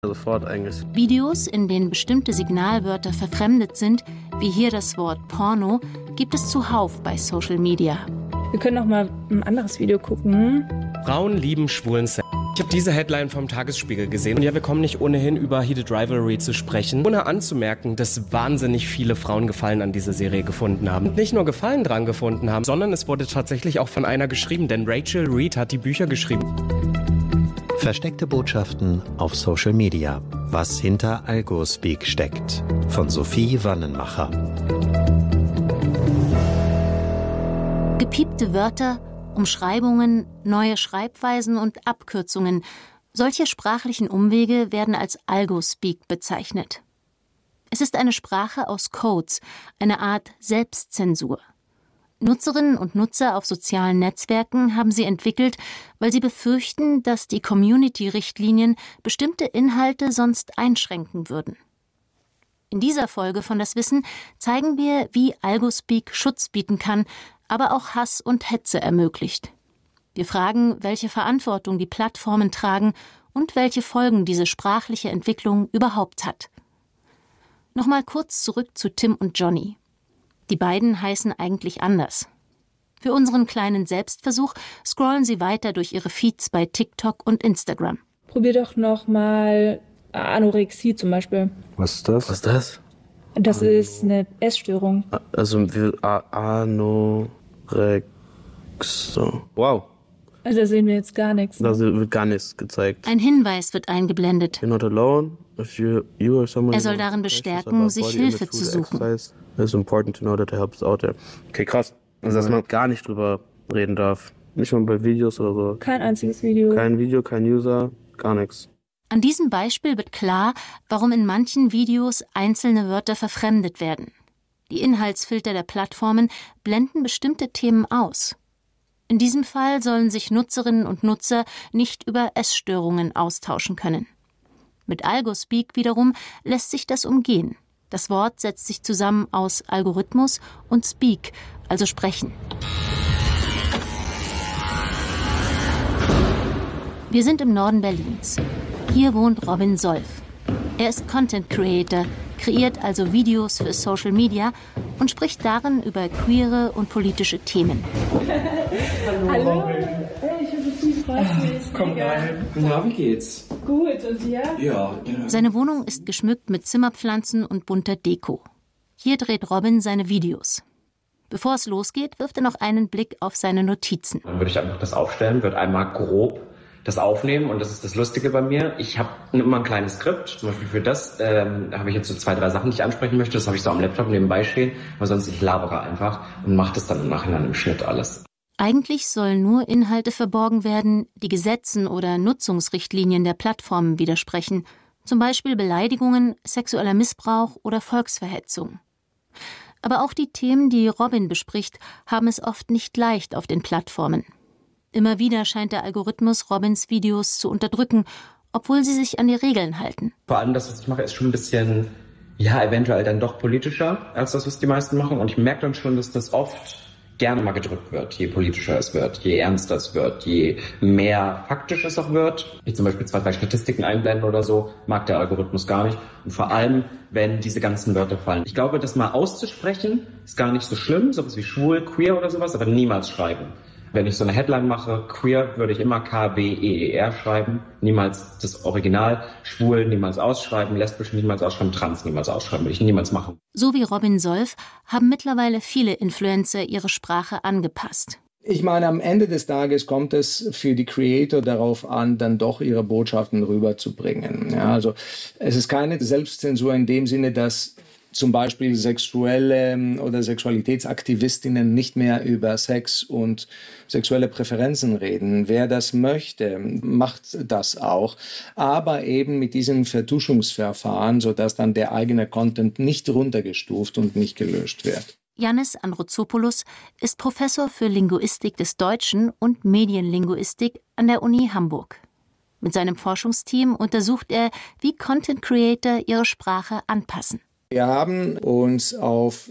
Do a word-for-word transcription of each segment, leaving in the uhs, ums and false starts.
Sofort eigentlich. Videos, in denen bestimmte Signalwörter verfremdet sind, wie hier das Wort Porno, gibt es zuhauf bei Social Media. Wir können noch mal ein anderes Video gucken. Frauen lieben schwulen Sex. Ich habe diese Headline vom Tagesspiegel gesehen. Und ja, wir kommen nicht ohnehin über Heated Rivalry zu sprechen, ohne anzumerken, dass wahnsinnig viele Frauen Gefallen an dieser Serie gefunden haben. Und nicht nur Gefallen dran gefunden haben, sondern es wurde tatsächlich auch von einer geschrieben, denn Rachel Reed hat die Bücher geschrieben. Versteckte Botschaften auf Social Media. Was hinter Algospeak steckt. Von Sophie Wannenmacher. Gepiepte Wörter, Umschreibungen, neue Schreibweisen und Abkürzungen. Solche sprachlichen Umwege werden als Algospeak bezeichnet. Es ist eine Sprache aus Codes, eine Art Selbstzensur. Nutzerinnen und Nutzer auf sozialen Netzwerken haben sie entwickelt, weil sie befürchten, dass die Community-Richtlinien bestimmte Inhalte sonst einschränken würden. In dieser Folge von Das Wissen zeigen wir, wie Algospeak Schutz bieten kann, aber auch Hass und Hetze ermöglicht. Wir fragen, welche Verantwortung die Plattformen tragen und welche Folgen diese sprachliche Entwicklung überhaupt hat. Nochmal kurz zurück zu Tim und Johnny. Die beiden heißen eigentlich anders. Für unseren kleinen Selbstversuch scrollen sie weiter durch ihre Feeds bei TikTok und Instagram. Probier doch noch mal Anorexie zum Beispiel. Was ist das? Was ist das? Das ist eine Essstörung. Also wir Anorexie. Wow. Also da sehen wir jetzt gar nichts. Da wird gar nichts gezeigt. Ein Hinweis wird eingeblendet. You're not alone. If you, you or someone Er soll darin bestärken, sich Hilfe zu suchen. It's important to know that helps out there. Okay, krass. Also dass man gar nicht drüber reden darf. Nicht mal bei Videos oder so. Kein einziges Video. Kein Video, kein User, gar nichts. An diesem Beispiel wird klar, warum in manchen Videos einzelne Wörter verfremdet werden. Die Inhaltsfilter der Plattformen blenden bestimmte Themen aus. In diesem Fall sollen sich Nutzerinnen und Nutzer nicht über Essstörungen austauschen können. Mit Algospeak wiederum lässt sich das umgehen. Das Wort setzt sich zusammen aus Algorithmus und Speak, also sprechen. Wir sind im Norden Berlins. Hier wohnt Robin Solf. Er ist Content Creator, kreiert also Videos für Social Media und spricht darin über queere und politische Themen. Hallo Robin. Hey, ich bin Sophie, freut mich. Komm rein. Na, wie geht's? Gut, und dir? Ja. Seine Wohnung ist geschmückt mit Zimmerpflanzen und bunter Deko. Hier dreht Robin seine Videos. Bevor es losgeht, wirft er noch einen Blick auf seine Notizen. Dann würde ich einfach das aufstellen, würde einmal grob das aufnehmen und das ist das Lustige bei mir. Ich habe immer ein kleines Skript, zum Beispiel für das ähm, habe ich jetzt so zwei, drei Sachen, die ich ansprechen möchte. Das habe ich so am Laptop nebenbei stehen, weil sonst ich labere einfach und mache das dann im Nachhinein im Schnitt alles. Eigentlich sollen nur Inhalte verborgen werden, die Gesetzen oder Nutzungsrichtlinien der Plattformen widersprechen, zum Beispiel Beleidigungen, sexueller Missbrauch oder Volksverhetzung. Aber auch die Themen, die Robin bespricht, haben es oft nicht leicht auf den Plattformen. Immer wieder scheint der Algorithmus Robins Videos zu unterdrücken, obwohl sie sich an die Regeln halten. Vor allem das, was ich mache, ist schon ein bisschen, ja, eventuell dann doch politischer als das, was die meisten machen. Und ich merke dann schon, dass das oft gerne mal gedrückt wird, je politischer es wird, je ernster es wird, je mehr faktisch es auch wird. Ich zum Beispiel zwei, drei Statistiken einblenden oder so, mag der Algorithmus gar nicht. Und vor allem, wenn diese ganzen Wörter fallen. Ich glaube, das mal auszusprechen, ist gar nicht so schlimm, sowas wie schwul, queer oder sowas, aber niemals schreiben. Wenn ich so eine Headline mache, queer, würde ich immer K W E E R schreiben, niemals das Original, schwul niemals ausschreiben, lesbisch niemals ausschreiben, trans niemals ausschreiben, würde ich niemals machen. So wie Robin Solf haben mittlerweile viele Influencer ihre Sprache angepasst. Ich meine, am Ende des Tages kommt es für die Creator darauf an, dann doch ihre Botschaften rüberzubringen. Ja, also es ist keine Selbstzensur in dem Sinne, dass zum Beispiel sexuelle oder Sexualitätsaktivistinnen nicht mehr über Sex und sexuelle Präferenzen reden. Wer das möchte, macht das auch. Aber eben mit diesen Vertuschungsverfahren, sodass dann der eigene Content nicht runtergestuft und nicht gelöscht wird. Yannis Androzopoulos ist Professor für Linguistik des Deutschen und Medienlinguistik an der Uni Hamburg. Mit seinem Forschungsteam untersucht er, wie Content Creator ihre Sprache anpassen. Wir haben uns auf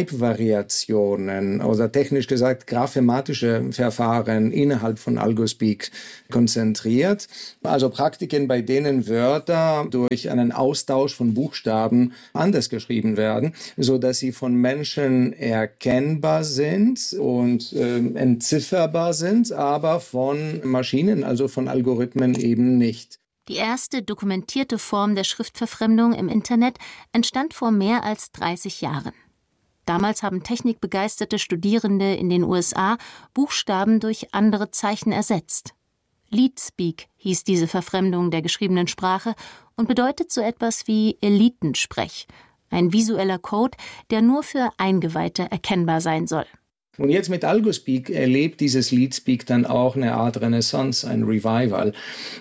Schreibvariationen oder technisch gesagt graphematische Verfahren innerhalb von Algospeak konzentriert. Also Praktiken, bei denen Wörter durch einen Austausch von Buchstaben anders geschrieben werden, sodass sie von Menschen erkennbar sind und äh, entzifferbar sind, aber von Maschinen, also von Algorithmen eben nicht. Die erste dokumentierte Form der Schriftverfremdung im Internet entstand vor mehr als dreißig Jahren. Damals haben technikbegeisterte Studierende in den U S A Buchstaben durch andere Zeichen ersetzt. Leetspeak hieß diese Verfremdung der geschriebenen Sprache und bedeutet so etwas wie Elitensprech, ein visueller Code, der nur für Eingeweihte erkennbar sein soll. Und jetzt mit Algospeak erlebt dieses Leetspeak dann auch eine Art Renaissance, ein Revival.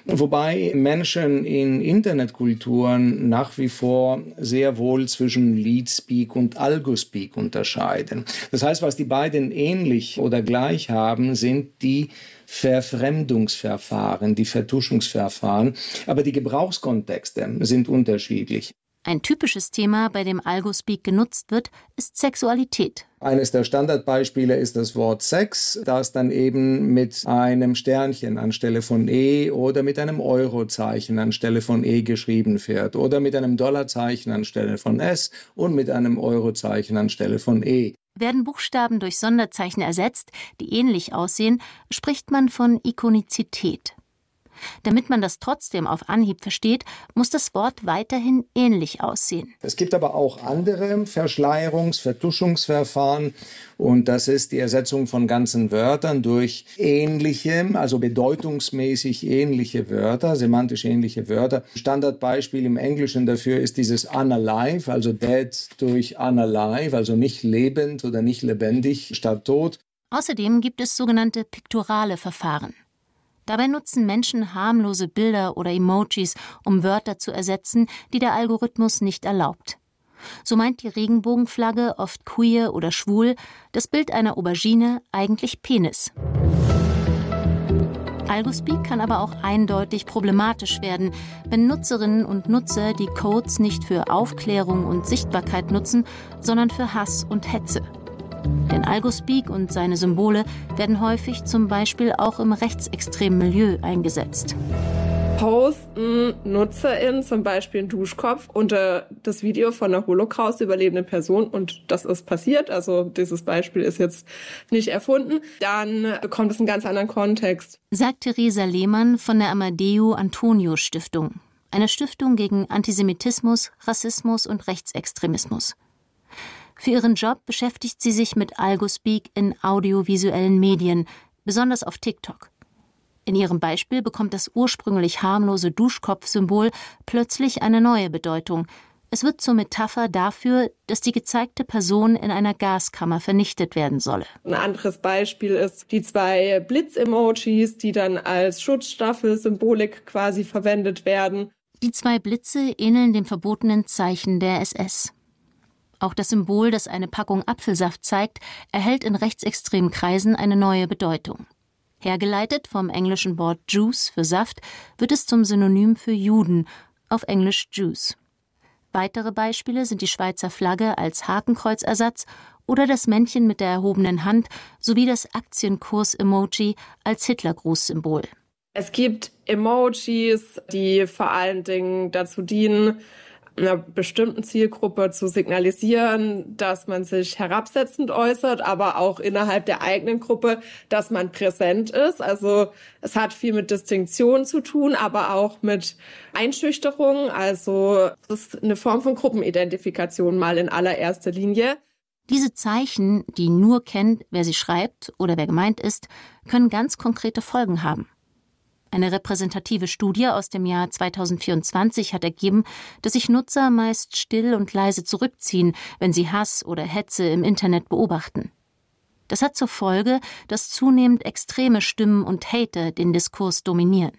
Wobei Menschen in Internetkulturen nach wie vor sehr wohl zwischen Leetspeak und Algospeak unterscheiden. Das heißt, was die beiden ähnlich oder gleich haben, sind die Verfremdungsverfahren, die Vertuschungsverfahren. Aber die Gebrauchskontexte sind unterschiedlich. Ein typisches Thema, bei dem Algospeak genutzt wird, ist Sexualität. Eines der Standardbeispiele ist das Wort Sex, das dann eben mit einem Sternchen anstelle von E oder mit einem Eurozeichen anstelle von E geschrieben wird oder mit einem Dollarzeichen anstelle von S und mit einem Eurozeichen anstelle von E. Werden Buchstaben durch Sonderzeichen ersetzt, die ähnlich aussehen, spricht man von Ikonizität. Damit man das trotzdem auf Anhieb versteht, muss das Wort weiterhin ähnlich aussehen. Es gibt aber auch andere Verschleierungs-, Vertuschungsverfahren und das ist die Ersetzung von ganzen Wörtern durch ähnliche, also bedeutungsmäßig ähnliche Wörter, semantisch ähnliche Wörter. Standardbeispiel im Englischen dafür ist dieses unalive, also dead durch unalive, also nicht lebend oder nicht lebendig statt tot. Außerdem gibt es sogenannte piktorale Verfahren. Dabei nutzen Menschen harmlose Bilder oder Emojis, um Wörter zu ersetzen, die der Algorithmus nicht erlaubt. So meint die Regenbogenflagge, oft queer oder schwul, das Bild einer Aubergine eigentlich Penis. Algospeak kann aber auch eindeutig problematisch werden, wenn Nutzerinnen und Nutzer die Codes nicht für Aufklärung und Sichtbarkeit nutzen, sondern für Hass und Hetze. Denn Algospeak und seine Symbole werden häufig zum Beispiel auch im rechtsextremen Milieu eingesetzt. Posten NutzerInnen zum Beispiel einen Duschkopf unter das Video von einer Holocaust-überlebenden Person und das ist passiert, also dieses Beispiel ist jetzt nicht erfunden, dann bekommt es einen ganz anderen Kontext. Sagt Theresa Lehmann von der Amadeo Antonio Stiftung, eine Stiftung gegen Antisemitismus, Rassismus und Rechtsextremismus. Für ihren Job beschäftigt sie sich mit Algospeak in audiovisuellen Medien, besonders auf TikTok. In ihrem Beispiel bekommt das ursprünglich harmlose Duschkopf-Symbol plötzlich eine neue Bedeutung. Es wird zur Metapher dafür, dass die gezeigte Person in einer Gaskammer vernichtet werden solle. Ein anderes Beispiel ist die zwei Blitz-Emojis, die dann als Schutzstaffel-Symbolik quasi verwendet werden. Die zwei Blitze ähneln dem verbotenen Zeichen der S S. Auch das Symbol, das eine Packung Apfelsaft zeigt, erhält in rechtsextremen Kreisen eine neue Bedeutung. Hergeleitet vom englischen Wort Juice für Saft, wird es zum Synonym für Juden, auf Englisch Jews. Weitere Beispiele sind die Schweizer Flagge als Hakenkreuzersatz oder das Männchen mit der erhobenen Hand sowie das Aktienkurs-Emoji als Hitlergrußsymbol. Es gibt Emojis, die vor allen Dingen dazu dienen, einer bestimmten Zielgruppe zu signalisieren, dass man sich herabsetzend äußert, aber auch innerhalb der eigenen Gruppe, dass man präsent ist. Also es hat viel mit Distinktion zu tun, aber auch mit Einschüchterung. Also es ist eine Form von Gruppenidentifikation mal in allererster Linie. Diese Zeichen, die nur kennt, wer sie schreibt oder wer gemeint ist, können ganz konkrete Folgen haben. Eine repräsentative Studie aus dem Jahr zweitausendvierundzwanzig hat ergeben, dass sich Nutzer meist still und leise zurückziehen, wenn sie Hass oder Hetze im Internet beobachten. Das hat zur Folge, dass zunehmend extreme Stimmen und Hater den Diskurs dominieren.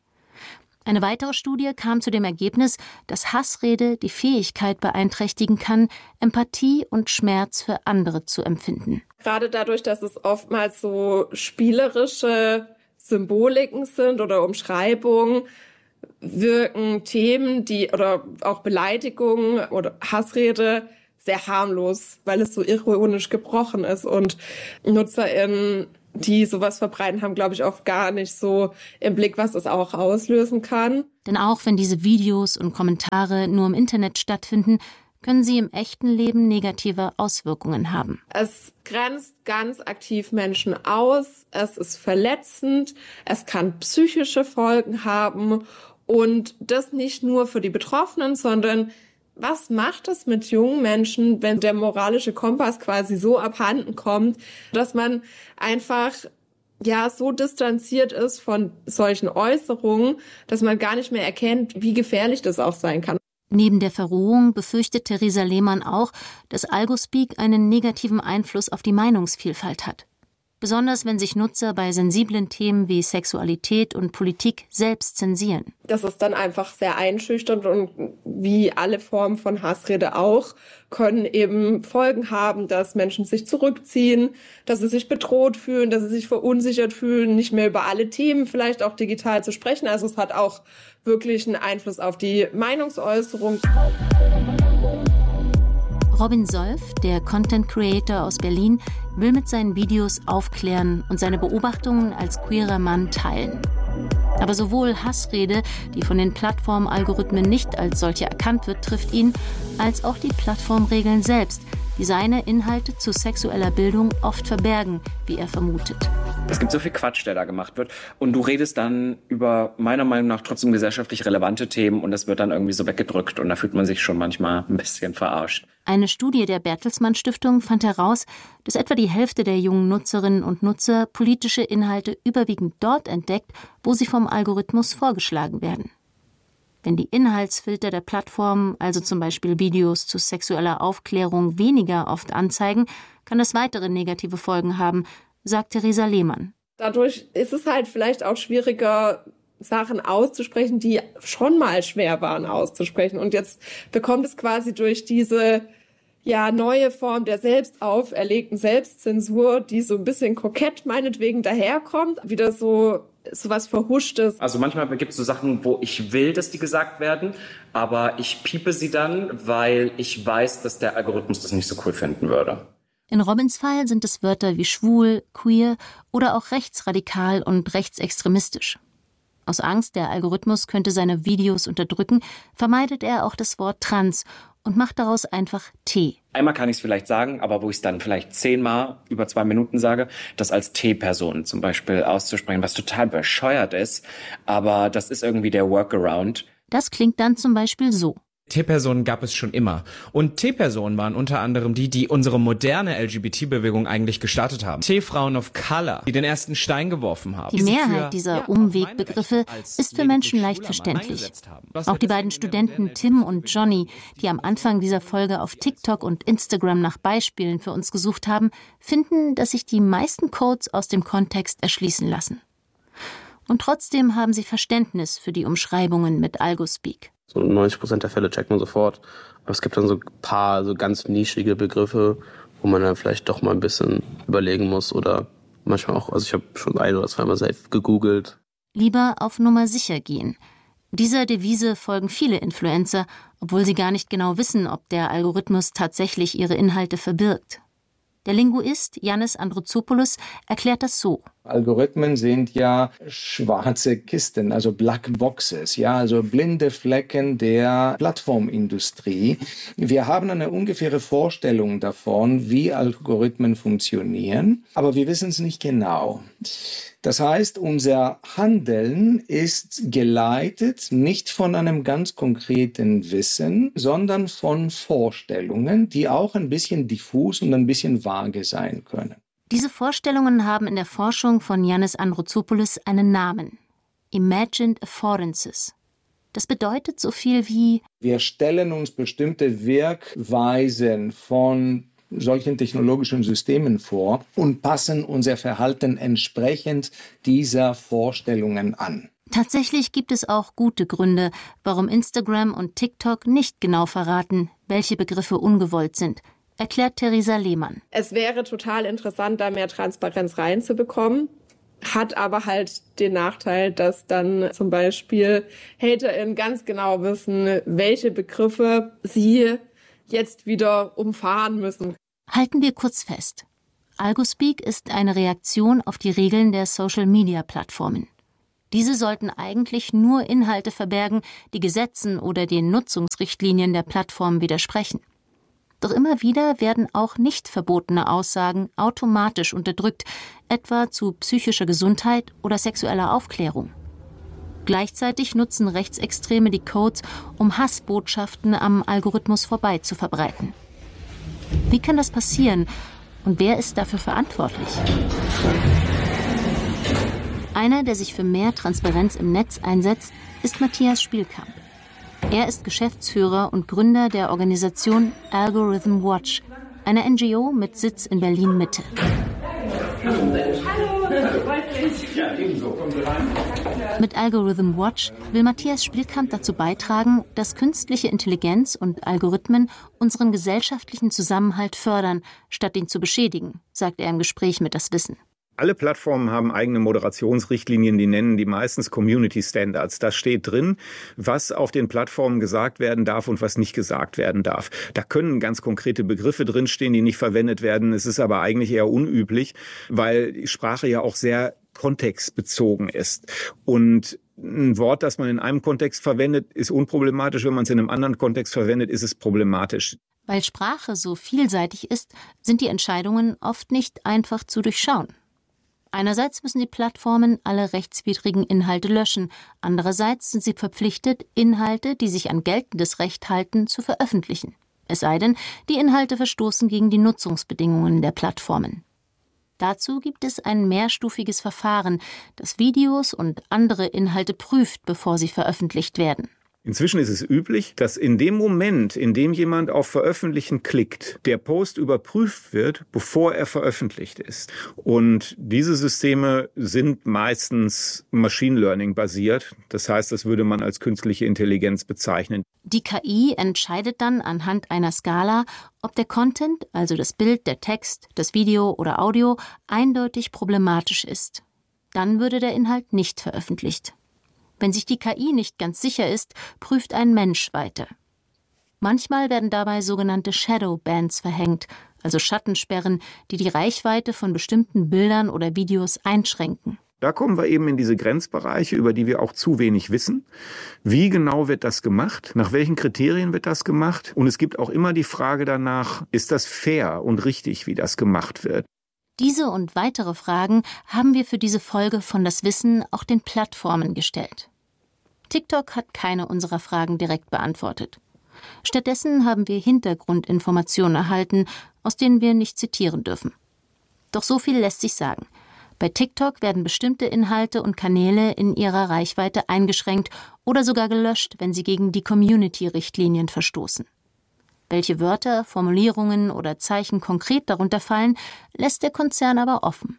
Eine weitere Studie kam zu dem Ergebnis, dass Hassrede die Fähigkeit beeinträchtigen kann, Empathie und Schmerz für andere zu empfinden. Gerade dadurch, dass es oftmals so spielerische Symboliken sind oder Umschreibungen, wirken Themen, die oder auch Beleidigungen oder Hassrede sehr harmlos, weil es so ironisch gebrochen ist. Und NutzerInnen, die sowas verbreiten, haben, glaube ich, oft gar nicht so im Blick, was es auch auslösen kann. Denn auch wenn diese Videos und Kommentare nur im Internet stattfinden, können sie im echten Leben negative Auswirkungen haben. Es grenzt ganz aktiv Menschen aus, es ist verletzend, es kann psychische Folgen haben und das nicht nur für die Betroffenen, sondern was macht es mit jungen Menschen, wenn der moralische Kompass quasi so abhanden kommt, dass man einfach ja so distanziert ist von solchen Äußerungen, dass man gar nicht mehr erkennt, wie gefährlich das auch sein kann. Neben der Verrohung befürchtet Theresa Lehmann auch, dass Algospeak einen negativen Einfluss auf die Meinungsvielfalt hat. Besonders wenn sich Nutzer bei sensiblen Themen wie Sexualität und Politik selbst zensieren. Das ist dann einfach sehr einschüchternd und wie alle Formen von Hassrede auch, können eben Folgen haben, dass Menschen sich zurückziehen, dass sie sich bedroht fühlen, dass sie sich verunsichert fühlen, nicht mehr über alle Themen vielleicht auch digital zu sprechen. Also es hat auch wirklich einen Einfluss auf die Meinungsäußerung. Robin Solf, der Content Creator aus Berlin, will mit seinen Videos aufklären und seine Beobachtungen als queerer Mann teilen. Aber sowohl Hassrede, die von den Plattformalgorithmen nicht als solche erkannt wird, trifft ihn, als auch die Plattformregeln selbst, die seine Inhalte zu sexueller Bildung oft verbergen, wie er vermutet. Es gibt so viel Quatsch, der da gemacht wird. Und du redest dann über meiner Meinung nach trotzdem gesellschaftlich relevante Themen und das wird dann irgendwie so weggedrückt und da fühlt man sich schon manchmal ein bisschen verarscht. Eine Studie der Bertelsmann Stiftung fand heraus, dass etwa die Hälfte der jungen Nutzerinnen und Nutzer politische Inhalte überwiegend dort entdeckt, wo sie vom Algorithmus vorgeschlagen werden. Wenn die Inhaltsfilter der Plattformen, also zum Beispiel Videos zu sexueller Aufklärung, weniger oft anzeigen, kann das weitere negative Folgen haben, sagt Theresa Lehmann. Dadurch ist es halt vielleicht auch schwieriger, Sachen auszusprechen, die schon mal schwer waren auszusprechen. Und jetzt bekommt es quasi durch diese ja neue Form der selbst auferlegten Selbstzensur, die so ein bisschen kokett meinetwegen daherkommt, wieder so so was Verhuschtes. Also manchmal gibt es so Sachen, wo ich will, dass die gesagt werden, aber ich piepe sie dann, weil ich weiß, dass der Algorithmus das nicht so cool finden würde. In Robins Fall sind es Wörter wie schwul, queer oder auch rechtsradikal und rechtsextremistisch. Aus Angst, der Algorithmus könnte seine Videos unterdrücken, vermeidet er auch das Wort trans und macht daraus einfach T. Einmal kann ich es vielleicht sagen, aber wo ich es dann vielleicht zehnmal über zwei Minuten sage, das als T-Person zum Beispiel auszusprechen, was total bescheuert ist, aber das ist irgendwie der Workaround. Das klingt dann zum Beispiel so. T-Personen gab es schon immer. Und T-Personen waren unter anderem die, die unsere moderne L G B T-Bewegung eigentlich gestartet haben. T-Frauen of Color, die den ersten Stein geworfen haben. Die Mehrheit dieser Umwegbegriffe ist für Menschen leicht verständlich. Auch die beiden Studenten Tim und Johnny, die am Anfang dieser Folge auf TikTok und Instagram nach Beispielen für uns gesucht haben, finden, dass sich die meisten Codes aus dem Kontext erschließen lassen. Und trotzdem haben sie Verständnis für die Umschreibungen mit Algospeak. So neunzig Prozent der Fälle checkt man sofort. Aber es gibt dann so ein paar so ganz nischige Begriffe, wo man dann vielleicht doch mal ein bisschen überlegen muss oder manchmal auch, also ich habe schon ein oder zweimal selbst gegoogelt. Lieber auf Nummer sicher gehen. Dieser Devise folgen viele Influencer, obwohl sie gar nicht genau wissen, ob der Algorithmus tatsächlich ihre Inhalte verbirgt. Der Linguist Yannis Androtsopoulos erklärt das so. Algorithmen sind ja schwarze Kisten, also Black Boxes, ja, also blinde Flecken der Plattformindustrie. Wir haben eine ungefähre Vorstellung davon, wie Algorithmen funktionieren, aber wir wissen es nicht genau. Das heißt, unser Handeln ist geleitet nicht von einem ganz konkreten Wissen, sondern von Vorstellungen, die auch ein bisschen diffus und ein bisschen vage sein können. Diese Vorstellungen haben in der Forschung von Yannis Androtsopoulos einen Namen: Imagined Affordances. Das bedeutet so viel wie: Wir stellen uns bestimmte Wirkweisen von solchen technologischen Systemen vor und passen unser Verhalten entsprechend dieser Vorstellungen an. Tatsächlich gibt es auch gute Gründe, warum Instagram und TikTok nicht genau verraten, welche Begriffe ungewollt sind, erklärt Theresa Lehmann. Es wäre total interessant, da mehr Transparenz reinzubekommen. hat aber halt den Nachteil, dass dann zum Beispiel HaterInnen ganz genau wissen, welche Begriffe sie jetzt wieder umfahren müssen. Halten wir kurz fest. Algospeak ist eine Reaktion auf die Regeln der Social-Media-Plattformen. Diese sollten eigentlich nur Inhalte verbergen, die Gesetzen oder den Nutzungsrichtlinien der Plattform widersprechen. Doch immer wieder werden auch nicht verbotene Aussagen automatisch unterdrückt, etwa zu psychischer Gesundheit oder sexueller Aufklärung. Gleichzeitig nutzen Rechtsextreme die Codes, um Hassbotschaften am Algorithmus vorbei zu verbreiten. Wie kann das passieren und wer ist dafür verantwortlich? Einer, der sich für mehr Transparenz im Netz einsetzt, ist Matthias Spielkamp. Er ist Geschäftsführer und Gründer der Organisation Algorithm Watch, einer N G O mit Sitz in Berlin-Mitte. Mit Algorithm Watch will Matthias Spielkamp dazu beitragen, dass künstliche Intelligenz und Algorithmen unseren gesellschaftlichen Zusammenhalt fördern, statt ihn zu beschädigen, sagt er im Gespräch mit Das Wissen. Alle Plattformen haben eigene Moderationsrichtlinien, die nennen die meistens Community Standards. Da steht drin, was auf den Plattformen gesagt werden darf und was nicht gesagt werden darf. Da können ganz konkrete Begriffe drinstehen, die nicht verwendet werden. Es ist aber eigentlich eher unüblich, weil die Sprache ja auch sehr kontextbezogen ist. Und ein Wort, das man in einem Kontext verwendet, ist unproblematisch. Wenn man es in einem anderen Kontext verwendet, ist es problematisch. Weil Sprache so vielseitig ist, sind die Entscheidungen oft nicht einfach zu durchschauen. Einerseits müssen die Plattformen alle rechtswidrigen Inhalte löschen. Andererseits sind sie verpflichtet, Inhalte, die sich an geltendes Recht halten, zu veröffentlichen. Es sei denn, die Inhalte verstoßen gegen die Nutzungsbedingungen der Plattformen. Dazu gibt es ein mehrstufiges Verfahren, das Videos und andere Inhalte prüft, bevor sie veröffentlicht werden. Inzwischen ist es üblich, dass in dem Moment, in dem jemand auf Veröffentlichen klickt, der Post überprüft wird, bevor er veröffentlicht ist. Und diese Systeme sind meistens Machine Learning basiert. Das heißt, das würde man als künstliche Intelligenz bezeichnen. Die K I entscheidet dann anhand einer Skala, ob der Content, also das Bild, der Text, das Video oder Audio, eindeutig problematisch ist. Dann würde der Inhalt nicht veröffentlicht. Wenn sich die K I nicht ganz sicher ist, prüft ein Mensch weiter. Manchmal werden dabei sogenannte Shadow Bans verhängt, also Schattensperren, die die Reichweite von bestimmten Bildern oder Videos einschränken. Da kommen wir eben in diese Grenzbereiche, über die wir auch zu wenig wissen. Wie genau wird das gemacht? Nach welchen Kriterien wird das gemacht? Und es gibt auch immer die Frage danach, ist das fair und richtig, wie das gemacht wird? Diese und weitere Fragen haben wir für diese Folge von Das Wissen auch den Plattformen gestellt. TikTok hat keine unserer Fragen direkt beantwortet. Stattdessen haben wir Hintergrundinformationen erhalten, aus denen wir nicht zitieren dürfen. Doch so viel lässt sich sagen. Bei TikTok werden bestimmte Inhalte und Kanäle in ihrer Reichweite eingeschränkt oder sogar gelöscht, wenn sie gegen die Community-Richtlinien verstoßen. Welche Wörter, Formulierungen oder Zeichen konkret darunter fallen, lässt der Konzern aber offen.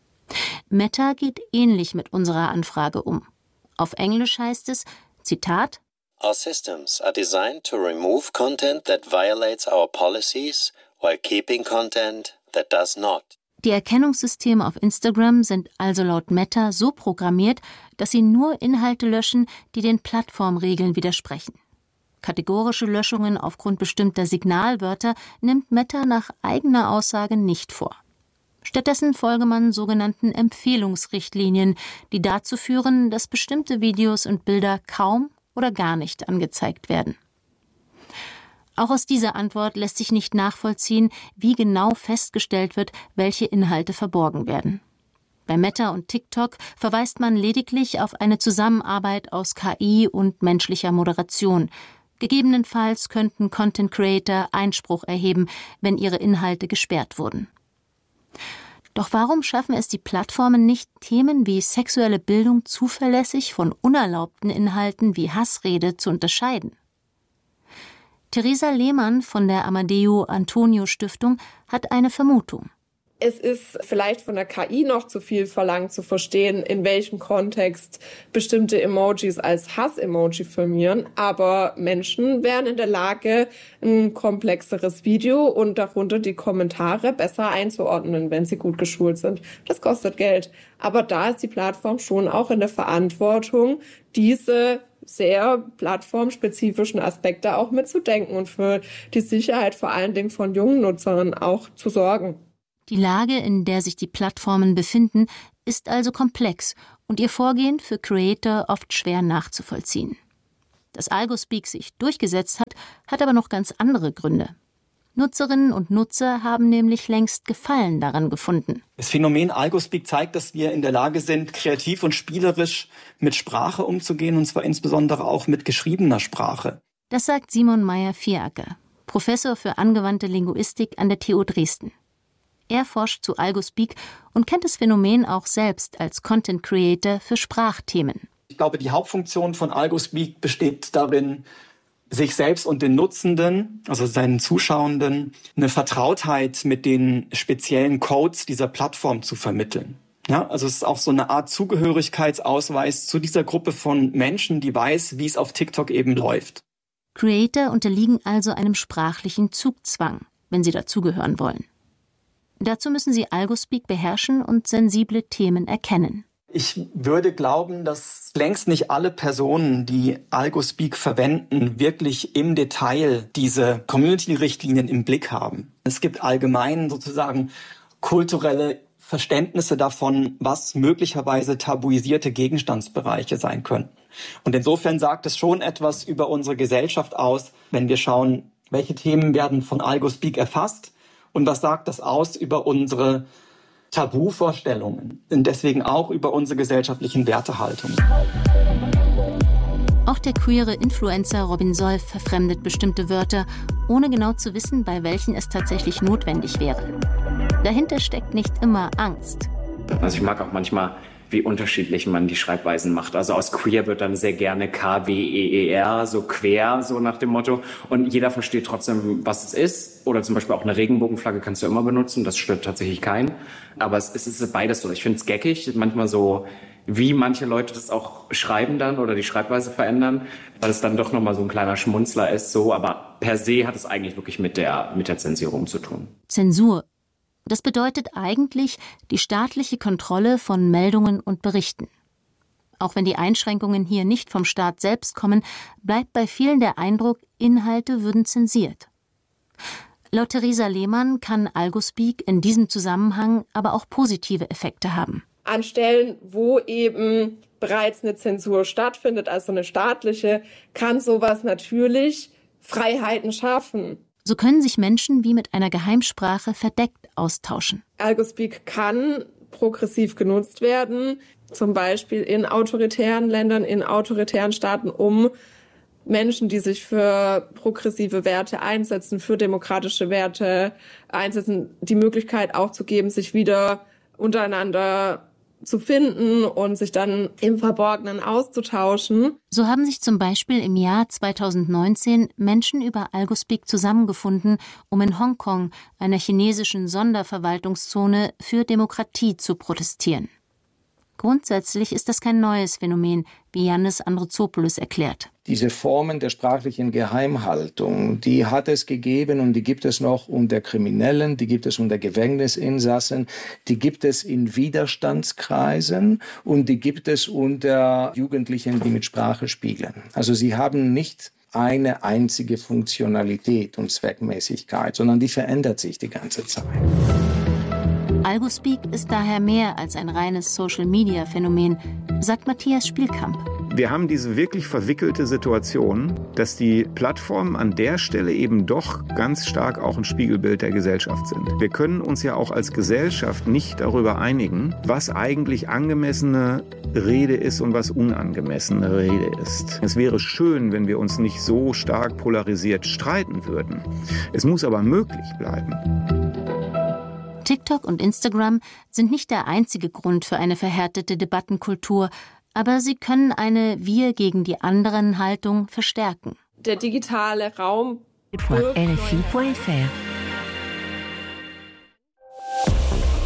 Meta geht ähnlich mit unserer Anfrage um. Auf Englisch heißt es, Zitat, Our systems are designed to remove content that violates our policies while keeping content that does not. Die Erkennungssysteme auf Instagram sind also laut Meta so programmiert, dass sie nur Inhalte löschen, die den Plattformregeln widersprechen. Kategorische Löschungen aufgrund bestimmter Signalwörter nimmt Meta nach eigener Aussage nicht vor. Stattdessen folge man sogenannten Empfehlungsrichtlinien, die dazu führen, dass bestimmte Videos und Bilder kaum oder gar nicht angezeigt werden. Auch aus dieser Antwort lässt sich nicht nachvollziehen, wie genau festgestellt wird, welche Inhalte verborgen werden. Bei Meta und TikTok verweist man lediglich auf eine Zusammenarbeit aus K I und menschlicher Moderation. Gegebenenfalls könnten Content Creator Einspruch erheben, wenn ihre Inhalte gesperrt wurden. Doch warum schaffen es die Plattformen nicht, Themen wie sexuelle Bildung zuverlässig von unerlaubten Inhalten wie Hassrede zu unterscheiden? Theresa Lehmann von der Amadeo Antonio Stiftung hat eine Vermutung. Es ist vielleicht von der K I noch zu viel verlangt, zu verstehen, in welchem Kontext bestimmte Emojis als Hass-Emoji firmieren. Aber Menschen wären in der Lage, ein komplexeres Video und darunter die Kommentare besser einzuordnen, wenn sie gut geschult sind. Das kostet Geld. Aber da ist die Plattform schon auch in der Verantwortung, diese sehr plattformspezifischen Aspekte auch mitzudenken und für die Sicherheit vor allen Dingen von jungen Nutzern auch zu sorgen. Die Lage, in der sich die Plattformen befinden, ist also komplex und ihr Vorgehen für Creator oft schwer nachzuvollziehen. Dass Algospeak sich durchgesetzt hat, hat aber noch ganz andere Gründe. Nutzerinnen und Nutzer haben nämlich längst Gefallen daran gefunden. Das Phänomen Algospeak zeigt, dass wir in der Lage sind, kreativ und spielerisch mit Sprache umzugehen, und zwar insbesondere auch mit geschriebener Sprache. Das sagt Simon Meyer-Vieracker, Professor für angewandte Linguistik an der T U Dresden. Er forscht zu Algospeak und kennt das Phänomen auch selbst als Content Creator für Sprachthemen. Ich glaube, die Hauptfunktion von Algospeak besteht darin, sich selbst und den Nutzenden, also seinen Zuschauenden, eine Vertrautheit mit den speziellen Codes dieser Plattform zu vermitteln. Ja, also es ist auch so eine Art Zugehörigkeitsausweis zu dieser Gruppe von Menschen, die weiß, wie es auf TikTok eben läuft. Creator unterliegen also einem sprachlichen Zugzwang, wenn sie dazugehören wollen. Dazu müssen sie Algospeak beherrschen und sensible Themen erkennen. Ich würde glauben, dass längst nicht alle Personen, die Algospeak verwenden, wirklich im Detail diese Community-Richtlinien im Blick haben. Es gibt allgemein sozusagen kulturelle Verständnisse davon, was möglicherweise tabuisierte Gegenstandsbereiche sein können. Und insofern sagt es schon etwas über unsere Gesellschaft aus, wenn wir schauen, welche Themen werden von Algospeak erfasst und was sagt das aus über unsere Tabuvorstellungen und deswegen auch über unsere gesellschaftlichen Wertehaltungen. Auch der queere Influencer Robin Solf verfremdet bestimmte Wörter, ohne genau zu wissen, bei welchen es tatsächlich notwendig wäre. Dahinter steckt nicht immer Angst. Also ich mag auch manchmal, wie unterschiedlich man die Schreibweisen macht. Also aus queer wird dann sehr gerne K W E E R, so quer, so nach dem Motto. Und jeder versteht trotzdem, was es ist. Oder zum Beispiel auch eine Regenbogenflagge kannst du immer benutzen. Das stört tatsächlich keinen. Aber es ist beides so. Ich finde es geckig, manchmal so, wie manche Leute das auch schreiben dann oder die Schreibweise verändern, weil es dann doch nochmal so ein kleiner Schmunzler ist. So, aber per se hat es eigentlich wirklich mit der, mit der Zensierung zu tun. Zensur. Das bedeutet eigentlich die staatliche Kontrolle von Meldungen und Berichten. Auch wenn die Einschränkungen hier nicht vom Staat selbst kommen, bleibt bei vielen der Eindruck, Inhalte würden zensiert. Laut Theresa Lehmann kann Algospeak in diesem Zusammenhang aber auch positive Effekte haben. An Stellen, wo eben bereits eine Zensur stattfindet, also eine staatliche, kann sowas natürlich Freiheiten schaffen. So können sich Menschen wie mit einer Geheimsprache verdeckt austauschen. Algospeak kann progressiv genutzt werden, zum Beispiel in autoritären Ländern, in autoritären Staaten, um Menschen, die sich für progressive Werte einsetzen, für demokratische Werte einsetzen, die Möglichkeit auch zu geben, sich wieder untereinander zu finden und sich dann im Verborgenen auszutauschen. So haben sich zum Beispiel im Jahr zweitausendneunzehn Menschen über Algospeak zusammengefunden, um in Hongkong, einer chinesischen Sonderverwaltungszone, für Demokratie zu protestieren. Grundsätzlich ist das kein neues Phänomen, wie Yannis Androzopoulos erklärt. Diese Formen der sprachlichen Geheimhaltung, die hat es gegeben und die gibt es noch unter Kriminellen, die gibt es unter Gefängnisinsassen, die gibt es in Widerstandskreisen und die gibt es unter Jugendlichen, die mit Sprache spielen. Also sie haben nicht eine einzige Funktionalität und Zweckmäßigkeit, sondern die verändert sich die ganze Zeit. Algospeak ist daher mehr als ein reines Social-Media-Phänomen, sagt Matthias Spielkamp. Wir haben diese wirklich verwickelte Situation, dass die Plattformen an der Stelle eben doch ganz stark auch ein Spiegelbild der Gesellschaft sind. Wir können uns ja auch als Gesellschaft nicht darüber einigen, was eigentlich angemessene Rede ist und was unangemessene Rede ist. Es wäre schön, wenn wir uns nicht so stark polarisiert streiten würden. Es muss aber möglich bleiben. TikTok und Instagram sind nicht der einzige Grund für eine verhärtete Debattenkultur, aber sie können eine Wir gegen die anderen Haltung verstärken. Der digitale Raum L F I Punkt F R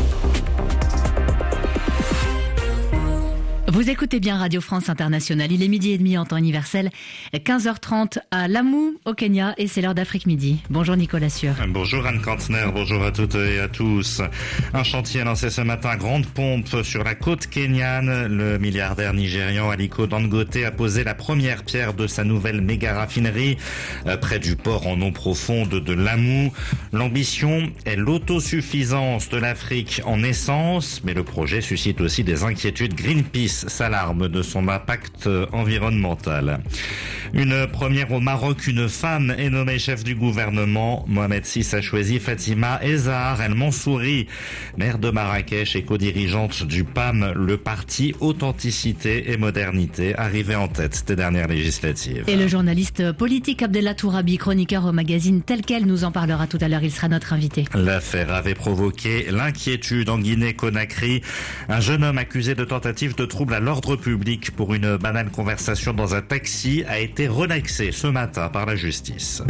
Vous écoutez bien Radio France Internationale. Il est midi et demi en temps universel, quinze heures trente à Lamu, au Kenya, et c'est l'heure d'Afrique Midi. Bonjour Nicolas Sûr. Bonjour Anne Kantner, bonjour à toutes et à tous. Un chantier lancé ce matin à grande pompe sur la côte kenyane. Le milliardaire nigérian Aliko Dangote a posé la première pierre de sa nouvelle méga raffinerie près du port en eau profonde de Lamu. L'ambition est l'autosuffisance de l'Afrique en essence, mais le projet suscite aussi des inquiétudes. Greenpeace s'alarme de son impact environnemental. Une première au Maroc, une femme est nommée chef du gouvernement. Mohamed six a choisi Fatima Ezzahar El Mansouri, maire de Marrakech et co-dirigeante du P A M, le parti Authenticité et Modernité, arrivé en tête des dernières législatives. Et le journaliste politique Abdellah Tourabi, chroniqueur au magazine Tel Quel, nous en parlera tout à l'heure. Il sera notre invité. L'affaire avait provoqué l'inquiétude en Guinée-Conakry. Un jeune homme accusé de tentative de trouble à l'ordre public pour une banale conversation dans un taxi a été relaxé ce matin par la justice.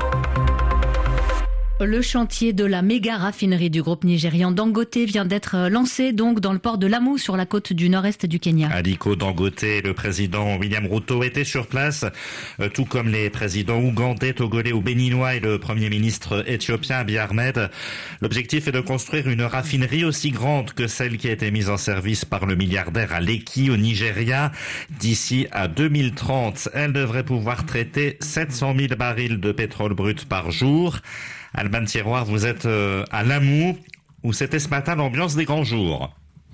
Le chantier de la méga raffinerie du groupe nigérian Dangote vient d'être lancé donc dans le port de Lamu sur la côte du nord-est du Kenya. Aliko Dangote et le président William Ruto étaient sur place, tout comme les présidents ougandais, togolais ou béninois et le premier ministre éthiopien Abiy Ahmed. L'objectif est de construire une raffinerie aussi grande que celle qui a été mise en service par le milliardaire à Lekki au Nigeria. D'ici à deux mille trente, elle devrait pouvoir traiter sept cent mille barils de pétrole brut par jour. Alban Tiroir, vous êtes à Lamu, où c'était ce matin l'ambiance des grands jours.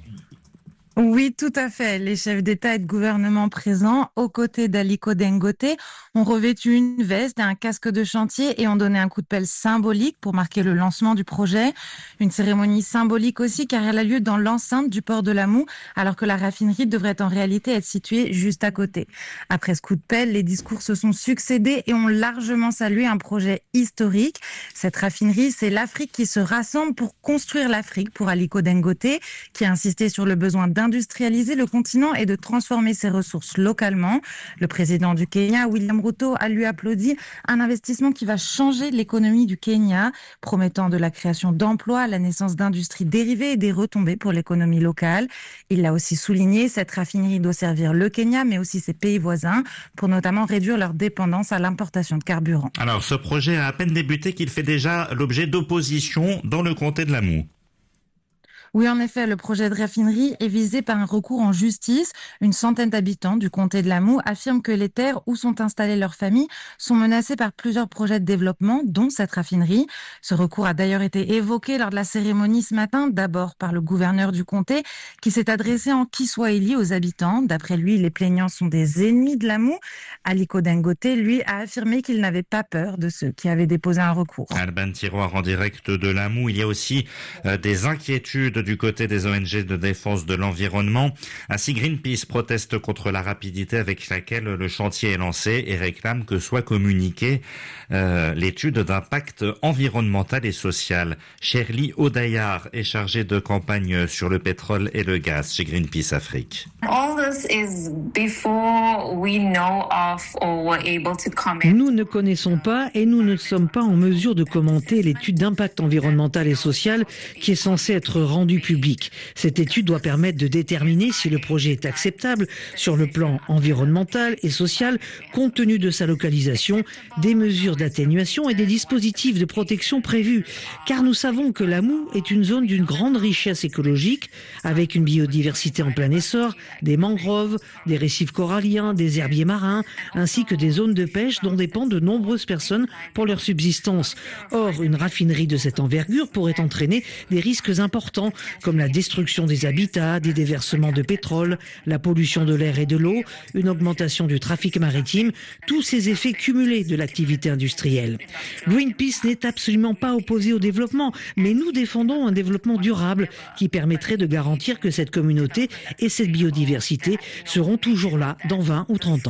Oui, tout à fait. Les chefs d'État et de gouvernement présents, aux côtés d'Aliko Dangote, ont revêtu une veste et un casque de chantier et ont donné un coup de pelle symbolique pour marquer le lancement du projet. Une cérémonie symbolique aussi car elle a lieu dans l'enceinte du port de Lamu, alors que la raffinerie devrait en réalité être située juste à côté. Après ce coup de pelle, les discours se sont succédés et ont largement salué un projet historique. Cette raffinerie, c'est l'Afrique qui se rassemble pour construire l'Afrique pour Aliko Dangote, qui a insisté sur le besoin d'un d'industrialiser le continent et de transformer ses ressources localement. Le président du Kenya, William Ruto, a lui applaudi un investissement qui va changer l'économie du Kenya, promettant de la création d'emplois, la naissance d'industries dérivées et des retombées pour l'économie locale. Il l'a aussi souligné, cette raffinerie doit servir le Kenya, mais aussi ses pays voisins, pour notamment réduire leur dépendance à l'importation de carburant. Alors, ce projet a à peine débuté qu'il fait déjà l'objet d'opposition dans le comté de Lamu. Oui, en effet, le projet de raffinerie est visé par un recours en justice. Une centaine d'habitants du comté de Lamu affirment que les terres où sont installées leurs familles sont menacées par plusieurs projets de développement, dont cette raffinerie. Ce recours a d'ailleurs été évoqué lors de la cérémonie ce matin, d'abord par le gouverneur du comté, qui s'est adressé en Kiswahili aux habitants. D'après lui, les plaignants sont des ennemis de Lamu. Aliko Dangote, lui, a affirmé qu'il n'avait pas peur de ceux qui avaient déposé un recours. Alban Tiroir en direct de Lamu. Il y a aussi euh, des inquiétudes du côté des O N G de défense de l'environnement. Ainsi, Greenpeace proteste contre la rapidité avec laquelle le chantier est lancé et réclame que soit communiquée euh, l'étude d'impact environnemental et social. Shirley Odayar est chargée de campagne sur le pétrole et le gaz chez Greenpeace Afrique. Nous ne connaissons pas et nous ne sommes pas en mesure de commenter l'étude d'impact environnemental et social qui est censée être rendue publique. Cette étude doit permettre de déterminer si le projet est acceptable sur le plan environnemental et social, compte tenu de sa localisation, des mesures d'atténuation et des dispositifs de protection prévus. Car nous savons que Lamu est une zone d'une grande richesse écologique, avec une biodiversité en plein essor, des mangroves, des récifs coralliens, des herbiers marins, ainsi que des zones de pêche dont dépendent de nombreuses personnes pour leur subsistance. Or, une raffinerie de cette envergure pourrait entraîner des risques importants, comme la destruction des habitats, des déversements de pétrole, la pollution de l'air et de l'eau, une augmentation du trafic maritime, tous ces effets cumulés de l'activité industrielle. Greenpeace n'est absolument pas opposé au développement, mais nous défendons un développement durable qui permettrait de garantir que cette communauté et cette biodiversité seront toujours là dans vingt ou trente ans.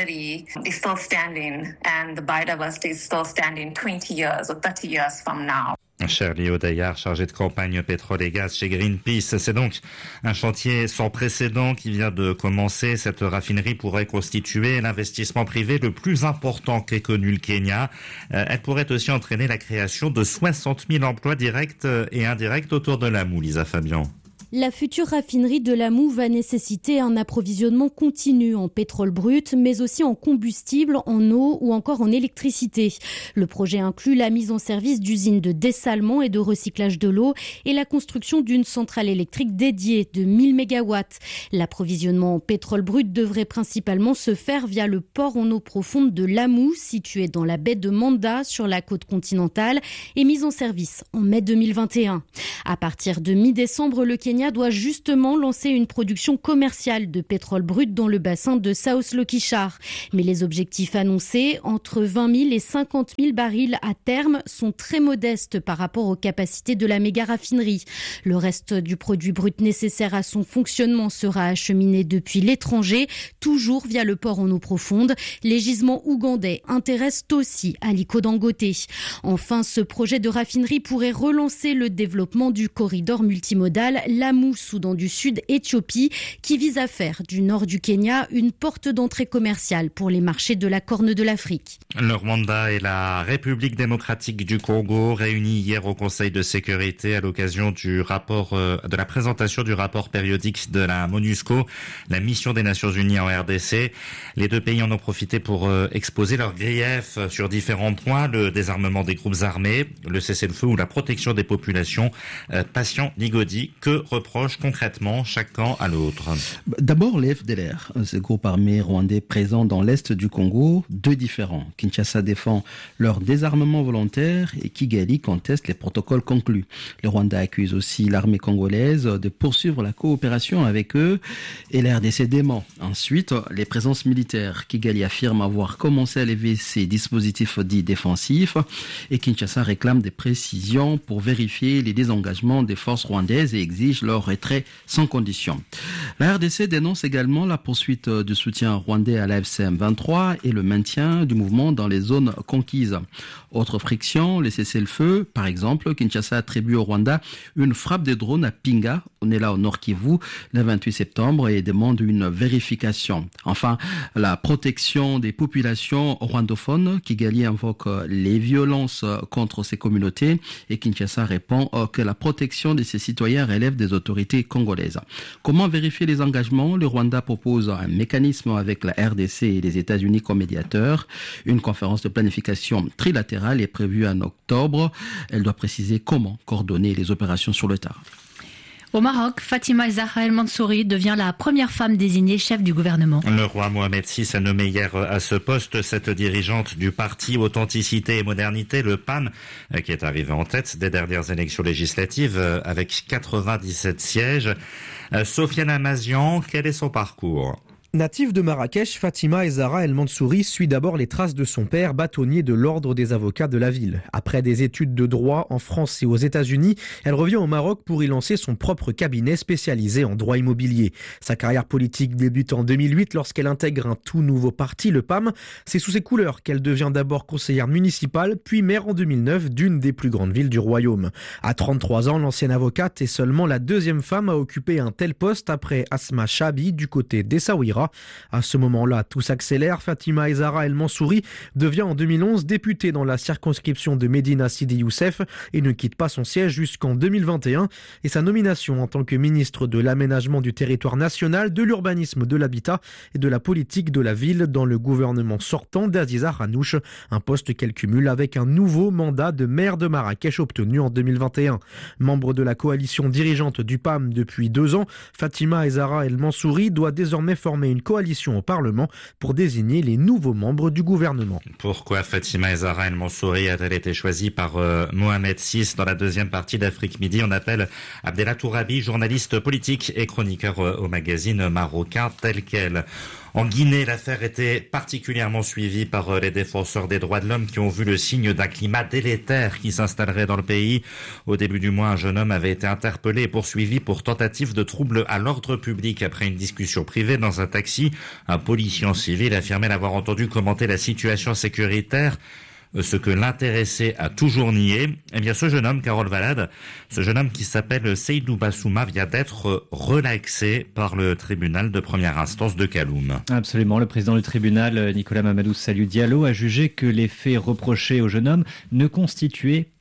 Shirley Odayar, chargée de campagne pétrole et gaz chez Greenpeace. C'est donc un chantier sans précédent qui vient de commencer. Cette raffinerie pourrait constituer l'investissement privé le plus important qu'ait connu le Kenya. Elle pourrait aussi entraîner la création de soixante mille emplois directs et indirects autour de Lamu, Lisa Fabian. La future raffinerie de Lamou va nécessiter un approvisionnement continu en pétrole brut, mais aussi en combustible, en eau ou encore en électricité. Le projet inclut la mise en service d'usines de dessalement et de recyclage de l'eau et la construction d'une centrale électrique dédiée de mille mégawatts. L'approvisionnement en pétrole brut devrait principalement se faire via le port en eau profonde de Lamou, situé dans la baie de Manda sur la côte continentale et mis en service en mai deux mille vingt et un. À partir de mi-décembre, le Kenya doit justement lancer une production commerciale de pétrole brut dans le bassin de South Lokichar. Mais les objectifs annoncés, entre vingt mille et cinquante mille barils à terme, sont très modestes par rapport aux capacités de la méga raffinerie. Le reste du produit brut nécessaire à son fonctionnement sera acheminé depuis l'étranger, toujours via le port en eau profonde. Les gisements ougandais intéressent aussi Aliko Dangote. Enfin, ce projet de raffinerie pourrait relancer le développement du corridor multimodal Lamu, Soudan du Sud, Éthiopie, qui vise à faire du nord du Kenya une porte d'entrée commerciale pour les marchés de la Corne de l'Afrique. Le Rwanda et la République démocratique du Congo réunis hier au Conseil de sécurité à l'occasion du rapport euh, de la présentation du rapport périodique de la MONUSCO, la mission des Nations Unies en R D C. Les deux pays en ont profité pour euh, exposer leurs griefs sur différents points, le désarmement des groupes armés, le cessez-le-feu ou la protection des populations. Euh, Patient Nigodi, que reproche concrètement chaque camp à l'autre? D'abord les F D L R, ce groupe armé rwandais présent dans l'est du Congo, deux différents. Kinshasa défend leur désarmement volontaire et Kigali conteste les protocoles conclus. Le Rwanda accuse aussi l'armée congolaise de poursuivre la coopération avec eux et la R D C dément. Ensuite, les présences militaires. Kigali affirme avoir commencé à lever ses dispositifs dits défensifs et Kinshasa réclame des précisions pour vérifier les désengagements des forces rwandaises et exige leur retrait sans condition. La R D C dénonce également la poursuite du soutien rwandais à la F C M vingt-trois et le maintien du mouvement dans les zones conquises. Autre friction, les cessez-le-feu. Par exemple, Kinshasa attribue au Rwanda une frappe de drone à Pinga, on est là au Nord Kivu, le vingt-huit septembre et demande une vérification. Enfin, la protection des populations rwandophones. Kigali invoque les violences contre ces communautés et Kinshasa répond que la protection de ses citoyens relève des autorités congolaises. Comment vérifier les engagements? Le Rwanda propose un mécanisme avec la R D C et les États-Unis comme médiateurs. Une conférence de planification trilatérale est prévue en octobre. Elle doit préciser comment coordonner les opérations sur le terrain. Au Maroc, Fatima Zahra El Mansouri devient la première femme désignée chef du gouvernement. Le roi Mohamed six a nommé hier à ce poste cette dirigeante du parti Authenticité et Modernité, le P A M, qui est arrivée en tête des dernières élections législatives avec quatre-vingt-dix-sept sièges. Sofiane Amazian, quel est son parcours ? Native de Marrakech, Fatima Zahra El Mansouri suit d'abord les traces de son père, bâtonnier de l'ordre des avocats de la ville. Après des études de droit en France et aux États-Unis, elle revient au Maroc pour y lancer son propre cabinet spécialisé en droit immobilier. Sa carrière politique débute en deux mille huit lorsqu'elle intègre un tout nouveau parti, le P A M. C'est sous ses couleurs qu'elle devient d'abord conseillère municipale, puis maire en deux mille neuf d'une des plus grandes villes du royaume. À trente-trois ans, l'ancienne avocate est seulement la deuxième femme à occuper un tel poste après Asma Chabi du côté d'Essaouira. À ce moment-là, tout s'accélère. Fatima Zahra El Mansouri devient en deux mille onze députée dans la circonscription de Médina Sidi Youssef et ne quitte pas son siège jusqu'en deux mille vingt et un. Et sa nomination en tant que ministre de l'aménagement du territoire national, de l'urbanisme, de l'habitat et de la politique de la ville dans le gouvernement sortant d'Aziza Ranouch, un poste qu'elle cumule avec un nouveau mandat de maire de Marrakech obtenu en deux mille vingt et un. Membre de la coalition dirigeante du P A M depuis deux ans, Fatima Zahra El Mansouri doit désormais former une coalition au Parlement pour désigner les nouveaux membres du gouvernement. Pourquoi Fatima Zahra El Mansouri a-t-elle été choisie par euh, Mohamed six dans la deuxième partie d'Afrique Midi? On appelle Abdellah Tourabi, journaliste politique et chroniqueur euh, au magazine marocain tel quel. En Guinée, l'affaire était particulièrement suivie par les défenseurs des droits de l'homme qui ont vu le signe d'un climat délétère qui s'installerait dans le pays. Au début du mois, un jeune homme avait été interpellé et poursuivi pour tentative de trouble à l'ordre public après une discussion privée dans un taxi. Un policier en civil affirmait l'avoir entendu commenter la situation sécuritaire, ce que l'intéressé a toujours nié. Eh bien, ce jeune homme, Carole Valade, ce jeune homme qui s'appelle Seydou Bassouma, vient d'être relaxé par le tribunal de première instance de Kaloum. Absolument. Le président du tribunal, Nicolas Mamadou Salou Diallo, a jugé que les faits reprochés au jeune homme ne constituaient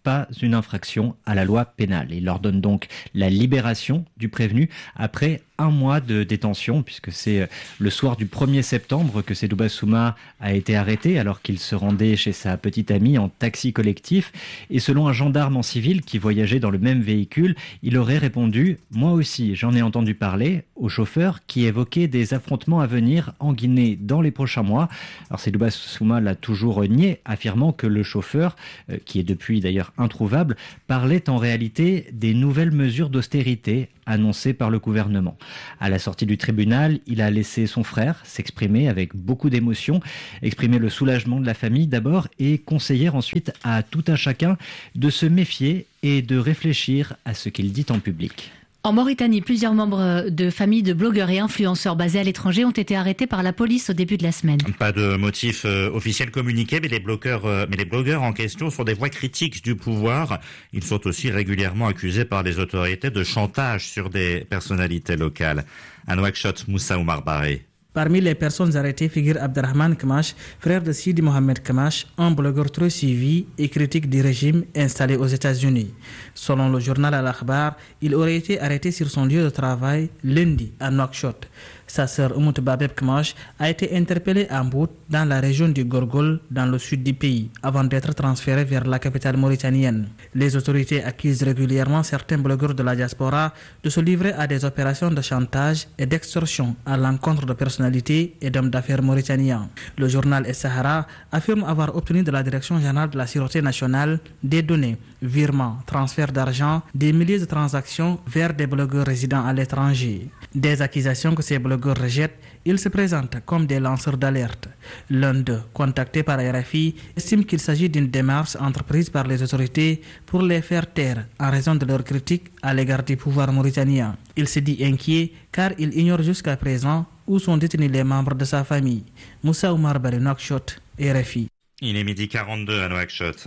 pas une infraction à la loi pénale. Il leur donne donc la libération du prévenu après un mois de détention, puisque c'est le soir du premier septembre que Seydou Bassouma a été arrêté alors qu'il se rendait chez sa petite amie en taxi collectif. Et selon un gendarme en civil qui voyageait dans le même véhicule, il aurait répondu « Moi aussi, j'en ai entendu parler » au chauffeur qui évoquait des affrontements à venir en Guinée dans les prochains mois. Alors Seydou Bassouma l'a toujours nié, affirmant que le chauffeur, euh, qui est depuis d'ailleurs introuvable, parlait en réalité des nouvelles mesures d'austérité annoncées par le gouvernement. À la sortie du tribunal, il a laissé son frère s'exprimer avec beaucoup d'émotion, exprimer le soulagement de la famille d'abord et conseiller ensuite à tout un chacun de se méfier et de réfléchir à ce qu'il dit en public. En Mauritanie, plusieurs membres de familles de blogueurs et influenceurs basés à l'étranger ont été arrêtés par la police au début de la semaine. Pas de motif euh, officiel communiqué, mais les blogueurs, euh, mais les blogueurs en question sont des voix critiques du pouvoir. Ils sont aussi régulièrement accusés par les autorités de chantage sur des personnalités locales. À Nouakchott, Moussa Oumar Baré. Parmi les personnes arrêtées figure Abderrahman Kamash, frère de Sidi Mohamed Kamash, un blogueur trop suivi et critique du régime installé aux États-Unis. Selon le journal Al-Akhbar, il aurait été arrêté sur son lieu de travail lundi à Nouakchott. Sa sœur Oumout Babeb Kamash a été interpellée à Mbout, dans la région du Gorgol, dans le sud du pays, avant d'être transférée vers la capitale mauritanienne. Les autorités accusent régulièrement certains blogueurs de la diaspora de se livrer à des opérations de chantage et d'extorsion à l'encontre de personnalités et d'hommes d'affaires mauritaniens. Le journal Es-Sahara affirme avoir obtenu de la Direction générale de la Sûreté nationale des données, virements, transferts d'argent, des milliers de transactions vers des blogueurs résidant à l'étranger. Des accusations que ces blogueurs rejettent, ils se présentent comme des lanceurs d'alerte. L'un d'eux, contacté par R F I, estime qu'il s'agit d'une démarche entreprise par les autorités pour les faire taire en raison de leurs critiques à l'égard du pouvoir mauritanien. Il se dit inquiet car il ignore jusqu'à présent où sont détenus les membres de sa famille. Moussa Oumar Baré, Nouakchott, R F I. Il est midi quarante-deux à Nouakchott.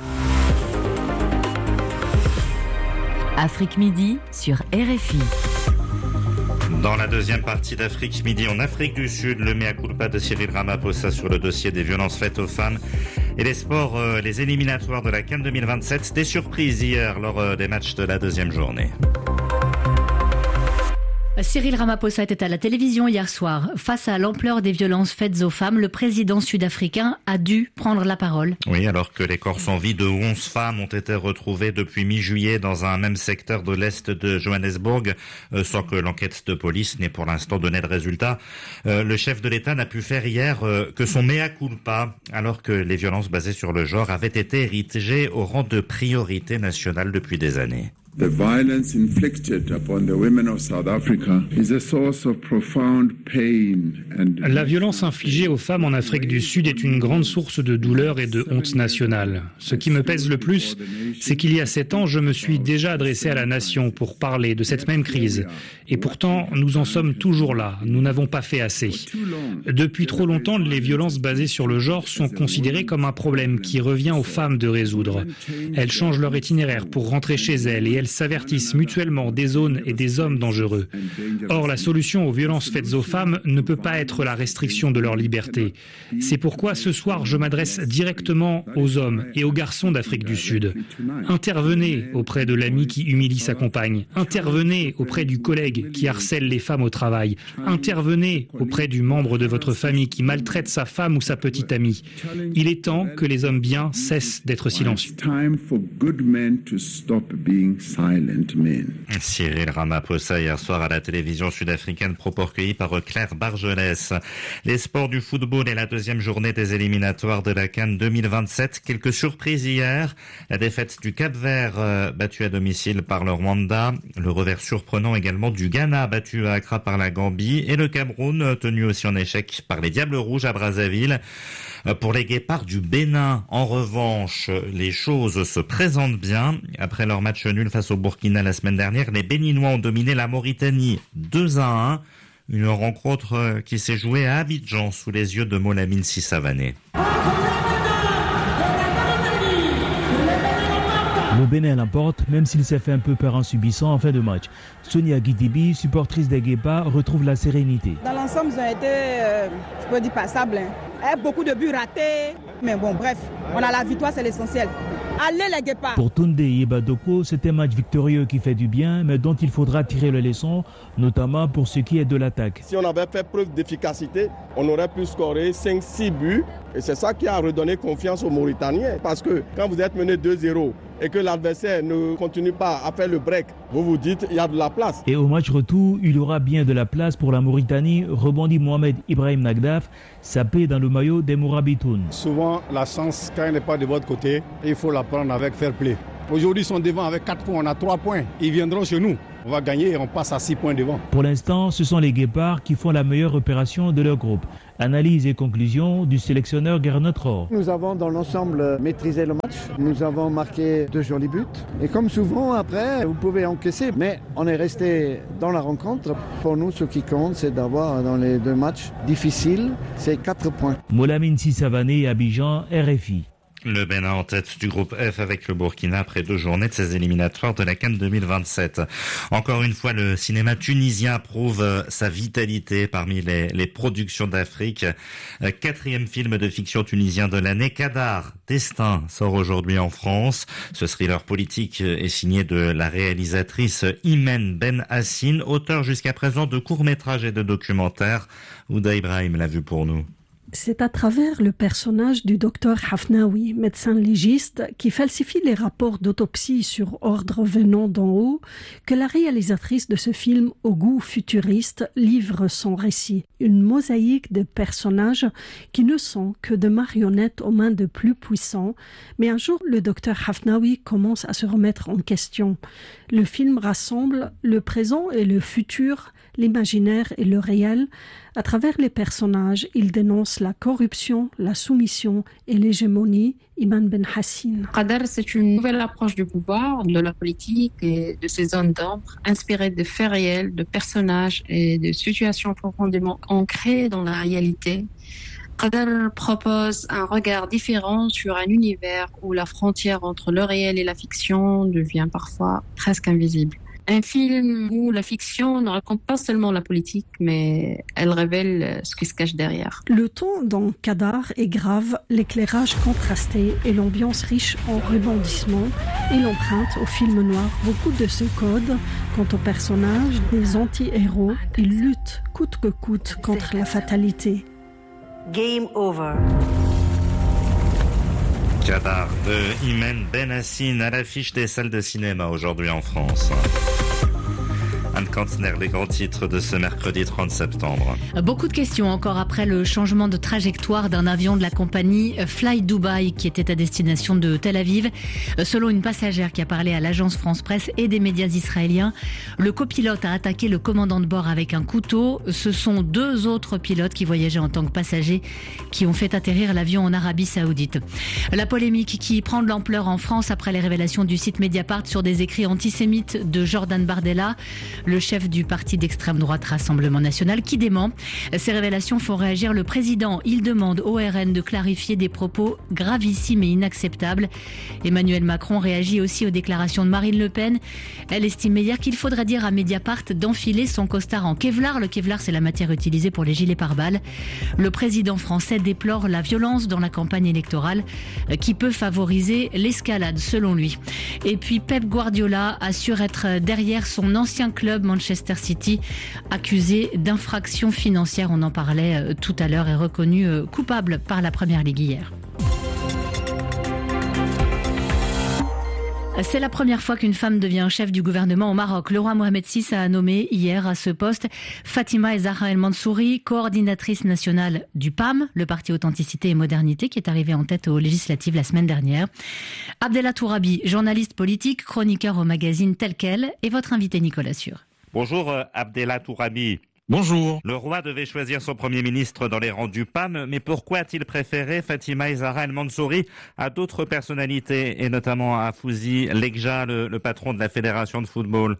Afrique Midi sur R F I. Dans la deuxième partie d'Afrique Midi, en Afrique du Sud, le mea culpa de Cyril Ramaphosa sur le dossier des violences faites aux femmes et les sports, euh, les éliminatoires de la CAN deux mille vingt-sept. Des surprises hier lors euh, des matchs de la deuxième journée. Cyril Ramaphosa était à la télévision hier soir. Face à l'ampleur des violences faites aux femmes, le président sud-africain a dû prendre la parole. Oui, alors que les corps sans vie de onze femmes ont été retrouvés depuis mi-juillet dans un même secteur de l'Est de Johannesburg, euh, sans que l'enquête de police n'ait pour l'instant donné de résultat. Euh, le chef de l'État n'a pu faire hier euh, que son mea culpa, alors que les violences basées sur le genre avaient été érigées au rang de priorité nationale depuis des années. The violence inflicted upon the women of South Africa is a source of profound pain and... La violence infligée aux femmes en Afrique du Sud est une grande source de douleur et de honte nationale. Ce qui me pèse le plus, c'est qu'il y a sept ans, je me suis déjà adressé à la nation pour parler de cette même crise. Et pourtant, nous en sommes toujours là. Nous n'avons pas fait assez. Depuis trop longtemps, les violences basées sur le genre sont considérées comme un problème qui revient aux femmes de résoudre. Elles changent leur itinéraire pour rentrer chez elles et elles s'avertissent mutuellement des zones et des hommes dangereux. Or, la solution aux violences faites aux femmes ne peut pas être la restriction de leur liberté. C'est pourquoi ce soir, je m'adresse directement aux hommes et aux garçons d'Afrique du Sud. Intervenez auprès de l'ami qui humilie sa compagne. Intervenez auprès du collègue qui harcèle les femmes au travail. Intervenez auprès du membre de votre famille qui maltraite sa femme ou sa petite amie. Il est temps que les hommes bien cessent d'être silencieux. Cyril Ramaphosa hier soir à la télévision sud-africaine, propos recueillis par Claire Bargelès. Les sports du football et la deuxième journée des éliminatoires de la CAN deux mille vingt-sept. Quelques surprises hier. La défaite du Cap-Vert euh, battu à domicile par le Rwanda. Le revers surprenant également du Ghana battu à Accra par la Gambie. Et le Cameroun tenu aussi en échec par les Diables Rouges à Brazzaville. Pour les Guépards du Bénin, en revanche, les choses se présentent bien. Après leur match nul face au Burkina la semaine dernière, les Béninois ont dominé la Mauritanie deux à un. Une rencontre qui s'est jouée à Abidjan sous les yeux de Molamine Sissavané. Le Bénin l'emporte, même s'il s'est fait un peu peur en subissant en fin de match. Sonia Guidibi, supportrice des Guépards, retrouve la sérénité. Dans l'ensemble, ils ont été, euh, je peux dire, passables. Hein. Beaucoup de buts ratés. Mais bon, bref, on a la victoire, c'est l'essentiel. Allez les guépards. Pour Tunde Ibadoko, c'est un match victorieux qui fait du bien, mais dont il faudra tirer les leçons, notamment pour ce qui est de l'attaque. Si on avait fait preuve d'efficacité, on aurait pu scorer cinq six buts. Et c'est ça qui a redonné confiance aux Mauritaniens. Parce que quand vous êtes mené deux zéro et que l'adversaire ne continue pas à faire le break, vous vous dites il y a de la place. Et au match retour, il y aura bien de la place pour la Mauritanie, rebondit Mohamed Ibrahim Nagdaf, sapé dans le maillot des Mourabitoun. Souvent, la chance, quand elle n'est pas de votre côté, il faut la prendre avec fair play. Aujourd'hui, ils sont devant avec quatre points, on a trois points. Ils viendront chez nous. On va gagner et on passe à six points devant. Pour l'instant, ce sont les Guépards qui font la meilleure opération de leur groupe. Analyse et conclusion du sélectionneur Gernot Rohr. Nous avons dans l'ensemble maîtrisé le match. Nous avons marqué deux jolis buts. Et comme souvent, après, vous pouvez encaisser. Mais on est resté dans la rencontre. Pour nous, ce qui compte, c'est d'avoir dans les deux matchs difficiles, c'est quatre points. Molamine Sissavané, Abidjan, R F I. Le Bénin en tête du groupe F avec le Burkina après deux journées de ses éliminatoires de la CAN deux mille vingt-sept. Encore une fois, le cinéma tunisien prouve sa vitalité parmi les, les productions d'Afrique. Quatrième film de fiction tunisien de l'année, Kadar, Destin, sort aujourd'hui en France. Ce thriller politique est signé de la réalisatrice Imen Ben Hassine, auteur jusqu'à présent de courts-métrages et de documentaires. Ouda Ibrahim l'a vu pour nous. C'est à travers le personnage du docteur Hafnaoui, médecin légiste, qui falsifie les rapports d'autopsie sur ordre venant d'en haut, que la réalisatrice de ce film au goût futuriste livre son récit. Une mosaïque de personnages qui ne sont que de marionnettes aux mains de plus puissants. Mais un jour, le docteur Hafnaoui commence à se remettre en question. Le film rassemble le présent et le futur, l'imaginaire et le réel. À travers les personnages, il dénonce la corruption, la soumission et l'hégémonie. Iman Ben Hassine. Kadar, c'est une nouvelle approche du pouvoir, de la politique et de ses zones d'ombre, inspirée de faits réels, de personnages et de situations profondément ancrées dans la réalité. Kadar propose un regard différent sur un univers où la frontière entre le réel et la fiction devient parfois presque invisible. Un film où la fiction ne raconte pas seulement la politique, mais elle révèle ce qui se cache derrière. Le ton dans Kadar est grave, l'éclairage contrasté et l'ambiance riche en rebondissements. Il emprunte au film noir beaucoup de ce code. Quant aux personnages, des anti-héros, ils luttent coûte que coûte contre la fatalité. Game over. Kadar de Imen Ben Hassine à l'affiche des salles de cinéma aujourd'hui en France. Anne Kantner, les grands titres de ce mercredi trente septembre. Beaucoup de questions encore après le changement de trajectoire d'un avion de la compagnie Fly Dubai qui était à destination de Tel Aviv. Selon une passagère qui a parlé à l'agence France Presse et des médias israéliens, le copilote a attaqué le commandant de bord avec un couteau. Ce sont deux autres pilotes qui voyageaient en tant que passagers qui ont fait atterrir l'avion en Arabie Saoudite. La polémique qui prend de l'ampleur en France après les révélations du site Mediapart sur des écrits antisémites de Jordan Bardella, le chef du parti d'extrême droite Rassemblement National, qui dément. Ces révélations font réagir le président. Il demande au R N de clarifier des propos gravissimes et inacceptables. Emmanuel Macron réagit aussi aux déclarations de Marine Le Pen. Elle estimait hier qu'il faudrait dire à Mediapart d'enfiler son costard en Kevlar. Le Kevlar, c'est la matière utilisée pour les gilets pare-balles. Le président français déplore la violence dans la campagne électorale qui peut favoriser l'escalade, selon lui. Et puis Pep Guardiola assure être derrière son ancien club Manchester City, accusé d'infraction financière. On en parlait tout à l'heure et reconnu coupable par la Première Ligue hier. C'est la première fois qu'une femme devient chef du gouvernement au Maroc. Le roi Mohamed six a nommé hier à ce poste Fatima Zahra El Mansouri, coordinatrice nationale du P A M, le parti Authenticité et Modernité, qui est arrivé en tête aux législatives la semaine dernière. Abdellah Tourabi, journaliste politique, chroniqueur au magazine Tel Quel, et votre invité Nicolas Sûr. Bonjour Abdellah Tourabi. Bonjour. Le roi devait choisir son premier ministre dans les rangs du P A M, mais pourquoi a-t-il préféré Fatima Zahra El Mansouri à d'autres personnalités, et notamment à Fouzi Lekja, le, le patron de la fédération de football?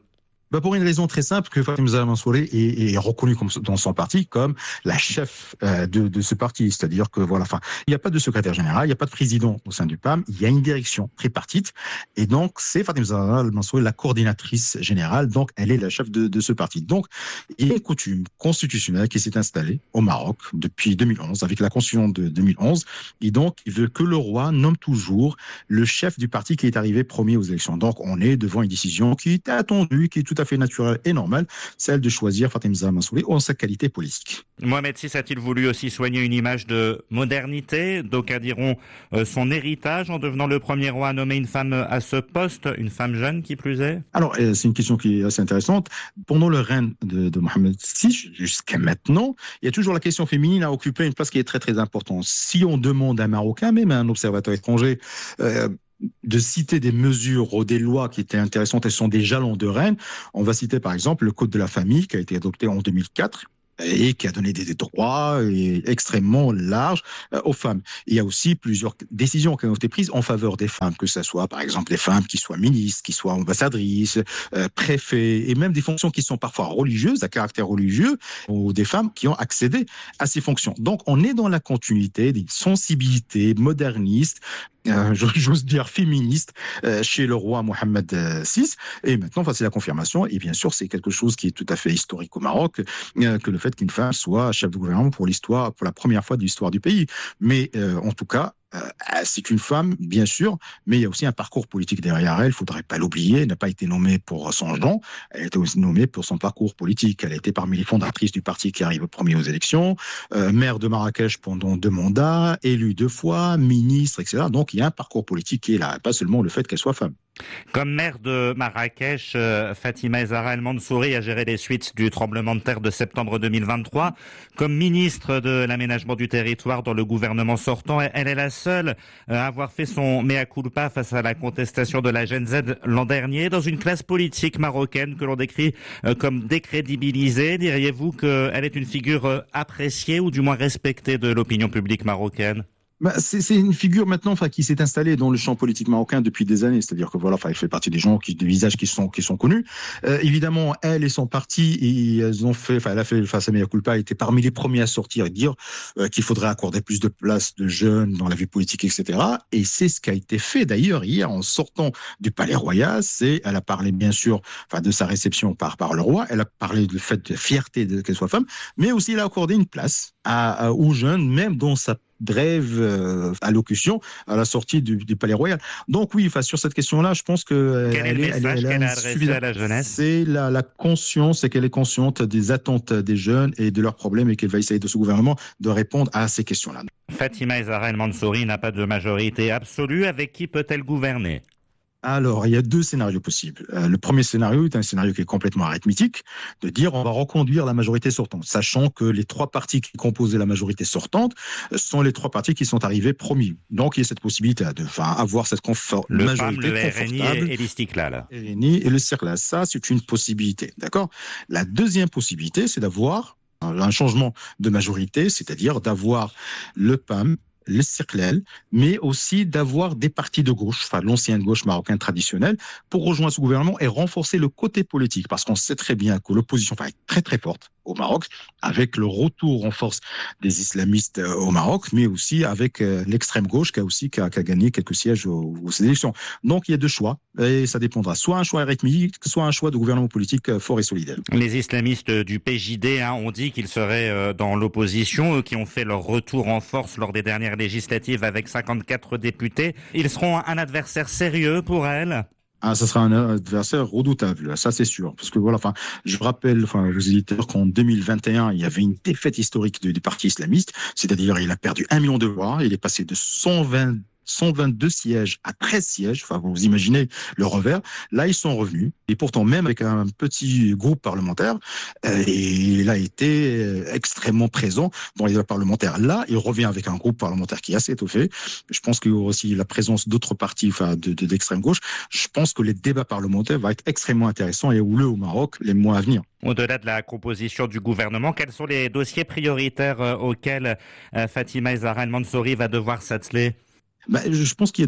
Bah pour une raison très simple, que Fatima Zahra Mansouri est, est reconnue comme, dans son parti comme la chef euh, de, de ce parti. C'est-à-dire que voilà, enfin, il n'y a pas de secrétaire général, il n'y a pas de président au sein du P A M, il y a une direction tripartite, et donc c'est Fatima Zahra Mansouri la coordinatrice générale, donc elle est la chef de, de ce parti. Donc il y a une coutume constitutionnelle qui s'est installée au Maroc depuis deux mille onze, avec la constitution de deux mille onze, et donc il veut que le roi nomme toujours le chef du parti qui est arrivé premier aux élections. Donc on est devant une décision qui est attendue, qui est tout à fait naturelle et normale, celle de choisir Fatima Zahra Mansouri en sa qualité politique. Mohamed six a-t-il voulu aussi soigner une image de modernité, d'aucuns diront euh, son héritage, en devenant le premier roi à nommer une femme à ce poste, une femme jeune qui plus est? Alors euh, c'est une question qui est assez intéressante. Pendant le règne de, de Mohamed six jusqu'à maintenant, il y a toujours la question féminine à occuper une place qui est très très importante. Si on demande à un Marocain, même à un observateur étranger, euh, de citer des mesures ou des lois qui étaient intéressantes, elles sont des jalons de règne. On va citer par exemple le Code de la famille qui a été adopté en deux mille quatre et qui a donné des droits extrêmement larges aux femmes. Il y a aussi plusieurs décisions qui ont été prises en faveur des femmes, que ce soit par exemple des femmes qui soient ministres, qui soient ambassadrices, euh, préfets, et même des fonctions qui sont parfois religieuses, à caractère religieux, ou des femmes qui ont accédé à ces fonctions. Donc on est dans la continuité d'une sensibilité moderniste, Euh, j'ose dire féministe, euh, chez le roi Mohamed six. Et maintenant, enfin, c'est la confirmation. Et bien sûr, c'est quelque chose qui est tout à fait historique au Maroc, euh, que le fait qu'une femme soit chef de gouvernement pour l'histoire, pour la première fois de l'histoire du pays. Mais euh, en tout cas, Euh, c'est une femme, bien sûr, mais il y a aussi un parcours politique derrière elle. Il ne faudrait pas l'oublier. Elle n'a pas été nommée pour son genre. Elle a été aussi nommée pour son parcours politique. Elle a été parmi les fondatrices du parti qui arrive premier aux élections, euh, maire de Marrakech pendant deux mandats, élue deux fois, ministre, et cetera. Donc il y a un parcours politique qui est là, pas seulement le fait qu'elle soit femme. Comme maire de Marrakech, euh, Fatima Zahra El Mansouri a géré les suites du tremblement de terre de septembre deux mille vingt-trois. Comme ministre de l'aménagement du territoire dans le gouvernement sortant, elle est la seule à avoir fait son mea culpa face à la contestation de la Gen Z l'an dernier, dans une classe politique marocaine que l'on décrit euh, comme décrédibilisée. Diriez-vous qu'elle est une figure appréciée ou du moins respectée de l'opinion publique marocaine? Bah, c'est, c'est une figure maintenant, enfin, qui s'est installée dans le champ politique marocain depuis des années. C'est-à-dire que voilà, enfin, elle fait partie des gens qui, des visages qui sont, qui sont connus. Euh, évidemment, elle et son parti, ils ont fait, enfin, elle a fait, enfin, sa mea culpa, a été parmi les premiers à sortir et dire euh, qu'il faudrait accorder plus de place de jeunes dans la vie politique, et cetera. Et c'est ce qui a été fait d'ailleurs hier en sortant du Palais Royal. C'est, elle a parlé bien sûr, enfin, de sa réception par par le roi. Elle a parlé du fait de fierté de qu'elle soit femme, mais aussi elle a accordé une place à, à aux jeunes, même dans sa brève euh, allocution à la sortie du, du Palais Royal. Donc oui, enfin, sur cette question-là, je pense que quel est le message elle, elle, qu'elle a adressé à la jeunesse? C'est la, la conscience, c'est qu'elle est consciente des attentes des jeunes et de leurs problèmes, et qu'elle va essayer de ce gouvernement de répondre à ces questions-là. Fatima Zahra El Mansouri n'a pas de majorité absolue. Avec qui peut-elle gouverner? Alors, il y a deux scénarios possibles. Euh, le premier scénario est un scénario qui est complètement arithmétique, de dire on va reconduire la majorité sortante, sachant que les trois partis qui composaient la majorité sortante sont les trois partis qui sont arrivés premiers. Donc, il y a cette possibilité de enfin, avoir cette confort- le majorité P A M, le confortable. R N I et, et l'Istiklal. R N I et le Cercle. Ça, c'est une possibilité. D'accord ? La deuxième possibilité, c'est d'avoir un changement de majorité, c'est-à-dire d'avoir le P A M, le Cercle, mais aussi d'avoir des partis de gauche, enfin l'ancienne gauche marocaine traditionnelle, pour rejoindre ce gouvernement et renforcer le côté politique, parce qu'on sait très bien que l'opposition enfin, est très très forte au Maroc, avec le retour en force des islamistes au Maroc, mais aussi avec l'extrême gauche qui a aussi qui a, qui a gagné quelques sièges aux, aux élections. Donc il y a deux choix, et ça dépendra soit un choix arithmétique, soit un choix de gouvernement politique fort et solidaire. Les islamistes du P J D hein, ont dit qu'ils seraient dans l'opposition, eux qui ont fait leur retour en force lors des dernières législatives avec cinquante-quatre députés. Ils seront un adversaire sérieux pour elle? Ah, ça sera un adversaire redoutable, ça c'est sûr. Parce que voilà, enfin, je rappelle, enfin, je vous ai dit qu'en deux mille vingt et un, il y avait une défaite historique du, du parti islamiste, c'est-à-dire il a perdu un million de voix, il est passé de cent vingt cent vingt-deux sièges à treize sièges, enfin vous imaginez le revers. Là ils sont revenus, et pourtant même avec un petit groupe parlementaire, euh, et il a été extrêmement présent dans les débats parlementaires. Là il revient avec un groupe parlementaire qui est assez étoffé. Je pense qu'il y aura aussi la présence d'autres partis, enfin de, de, d'extrême gauche. Je pense que les débats parlementaires vont être extrêmement intéressants et houleux au Maroc les mois à venir. Au-delà de la composition du gouvernement, quels sont les dossiers prioritaires euh, auxquels euh, Fatima Zahra El Mansouri va devoir s'atteler? Bah, je pense qu'il y a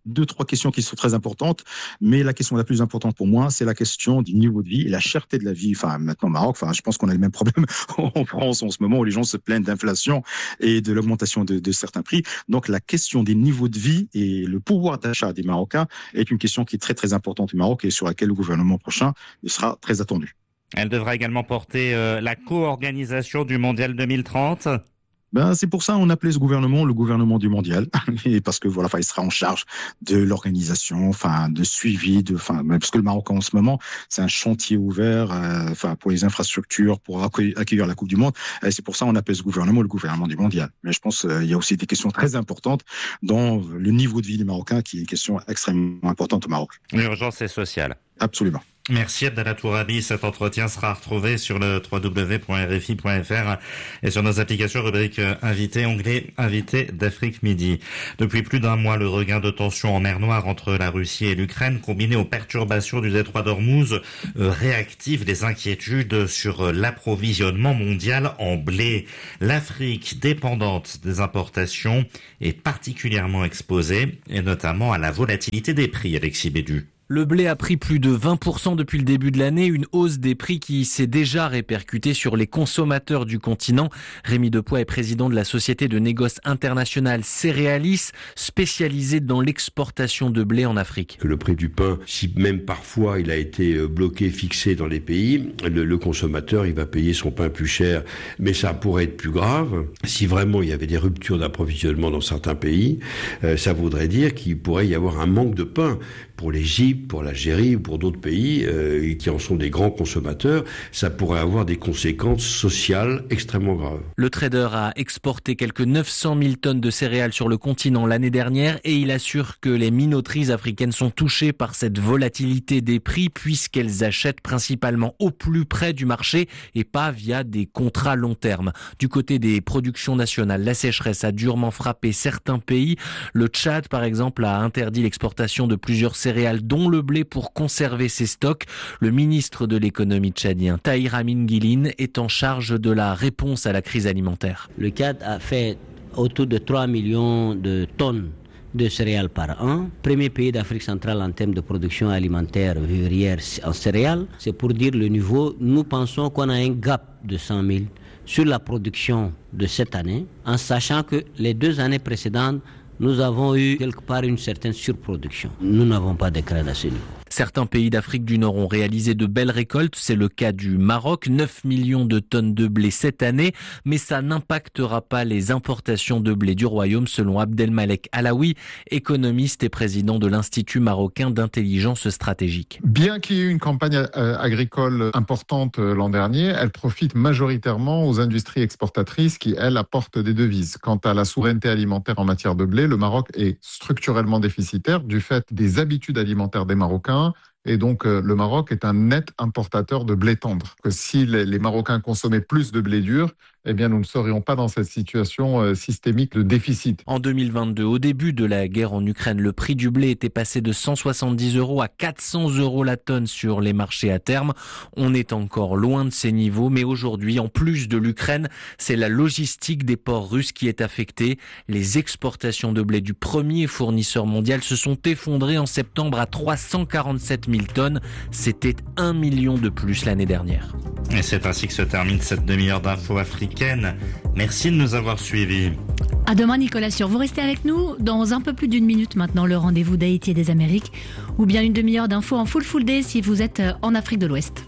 deux, trois questions qui sont très importantes, mais la question la plus importante pour moi, c'est la question du niveau de vie et la cherté de la vie. Enfin, maintenant, au Maroc, enfin, je pense qu'on a le même problème en France en ce moment où les gens se plaignent d'inflation et de l'augmentation de, de certains prix. Donc, la question des niveaux de vie et le pouvoir d'achat des Marocains est une question qui est très, très importante au Maroc et sur laquelle le gouvernement prochain sera très attendu. Elle devra également porter euh, la co-organisation du Mondial deux mille trente. Ben, c'est pour ça qu'on appelait ce gouvernement le gouvernement du mondial, et parce que voilà, enfin, il sera en charge de l'organisation, enfin, de suivi, de, enfin, parce que le Maroc en ce moment, c'est un chantier ouvert, euh, enfin, pour les infrastructures, pour accueillir, accueillir la Coupe du Monde. Et c'est pour ça qu'on appelle ce gouvernement le gouvernement du mondial. Mais je pense euh, il y a aussi des questions très importantes dans le niveau de vie des Marocains, qui est une question extrêmement importante au Maroc. L'urgence est sociale. Absolument. Merci Abdallah Tourabi. Cet entretien sera retrouvé sur le w w w point r f i point f r et sur nos applications rubrique invité, onglet invité d'Afrique Midi. Depuis plus d'un mois, le regain de tension en mer Noire entre la Russie et l'Ukraine, combiné aux perturbations du détroit d'Ormuz, euh, réactive les inquiétudes sur l'approvisionnement mondial en blé. L'Afrique, dépendante des importations, est particulièrement exposée, et notamment à la volatilité des prix, Alexis Bédu. Le blé a pris plus de vingt pour cent depuis le début de l'année, une hausse des prix qui s'est déjà répercutée sur les consommateurs du continent. Rémi Depoix est président de la société de négoce internationale Céréalis, spécialisée dans l'exportation de blé en Afrique. Que le prix du pain, si même parfois il a été bloqué, fixé dans les pays, le, le consommateur il va payer son pain plus cher. Mais ça pourrait être plus grave si vraiment il y avait des ruptures d'approvisionnement dans certains pays. Euh, ça voudrait dire qu'il pourrait y avoir un manque de pain pour l'Égypte, pour l'Algérie ou pour d'autres pays euh, qui en sont des grands consommateurs. Ça pourrait avoir des conséquences sociales extrêmement graves. Le trader a exporté quelques neuf cent mille tonnes de céréales sur le continent l'année dernière et il assure que les minoteries africaines sont touchées par cette volatilité des prix puisqu'elles achètent principalement au plus près du marché et pas via des contrats long terme. Du côté des productions nationales, la sécheresse a durement frappé certains pays. Le Tchad, par exemple, a interdit l'exportation de plusieurs céréales, dont le blé, pour conserver ses stocks. Le ministre de l'économie tchadien, Tahir Amin Guilin, est en charge de la réponse à la crise alimentaire. Le Tchad a fait autour de trois millions de tonnes de céréales par an. Premier pays d'Afrique centrale en termes de production alimentaire vivrière en céréales. C'est pour dire le niveau. Nous pensons qu'on a un gap de cent mille sur la production de cette année, en sachant que les deux années précédentes, nous avons eu quelque part une certaine surproduction. Nous n'avons pas de crainte à ce niveau. Certains pays d'Afrique du Nord ont réalisé de belles récoltes, c'est le cas du Maroc, neuf millions de tonnes de blé cette année, mais ça n'impactera pas les importations de blé du royaume selon Abdelmalek Alaoui, économiste et président de l'Institut marocain d'intelligence stratégique. Bien qu'il y ait eu une campagne agricole importante l'an dernier, elle profite majoritairement aux industries exportatrices qui, elles, apportent des devises. Quant à la souveraineté alimentaire en matière de blé, le Maroc est structurellement déficitaire du fait des habitudes alimentaires des Marocains. Et donc, euh, le Maroc est un net importateur de blé tendre. Que si les, les Marocains consommaient plus de blé dur, eh bien, nous ne serions pas dans cette situation euh, systémique de déficit. En deux mille vingt-deux, au début de la guerre en Ukraine, le prix du blé était passé de cent soixante-dix euros à quatre cents euros la tonne sur les marchés à terme. On est encore loin de ces niveaux, mais aujourd'hui, en plus de l'Ukraine, c'est la logistique des ports russes qui est affectée. Les exportations de blé du premier fournisseur mondial se sont effondrées en septembre à trois cent quarante-sept mille tonnes. C'était un million de plus l'année dernière. Et c'est ainsi que se termine cette demi-heure d'infos africaines. Merci de nous avoir suivis. À demain, Nicolas Sûr. Vous restez avec nous dans un peu plus d'une minute maintenant, le rendez-vous d'Haïti et des Amériques, ou bien une demi-heure d'infos en full full day si vous êtes en Afrique de l'Ouest.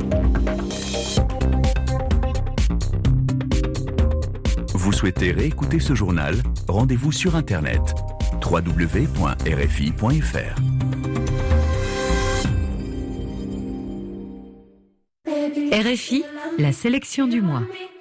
Vous souhaitez réécouter ce journal? Rendez-vous sur Internet w w w point r f i point f r. R F I, la sélection du mois.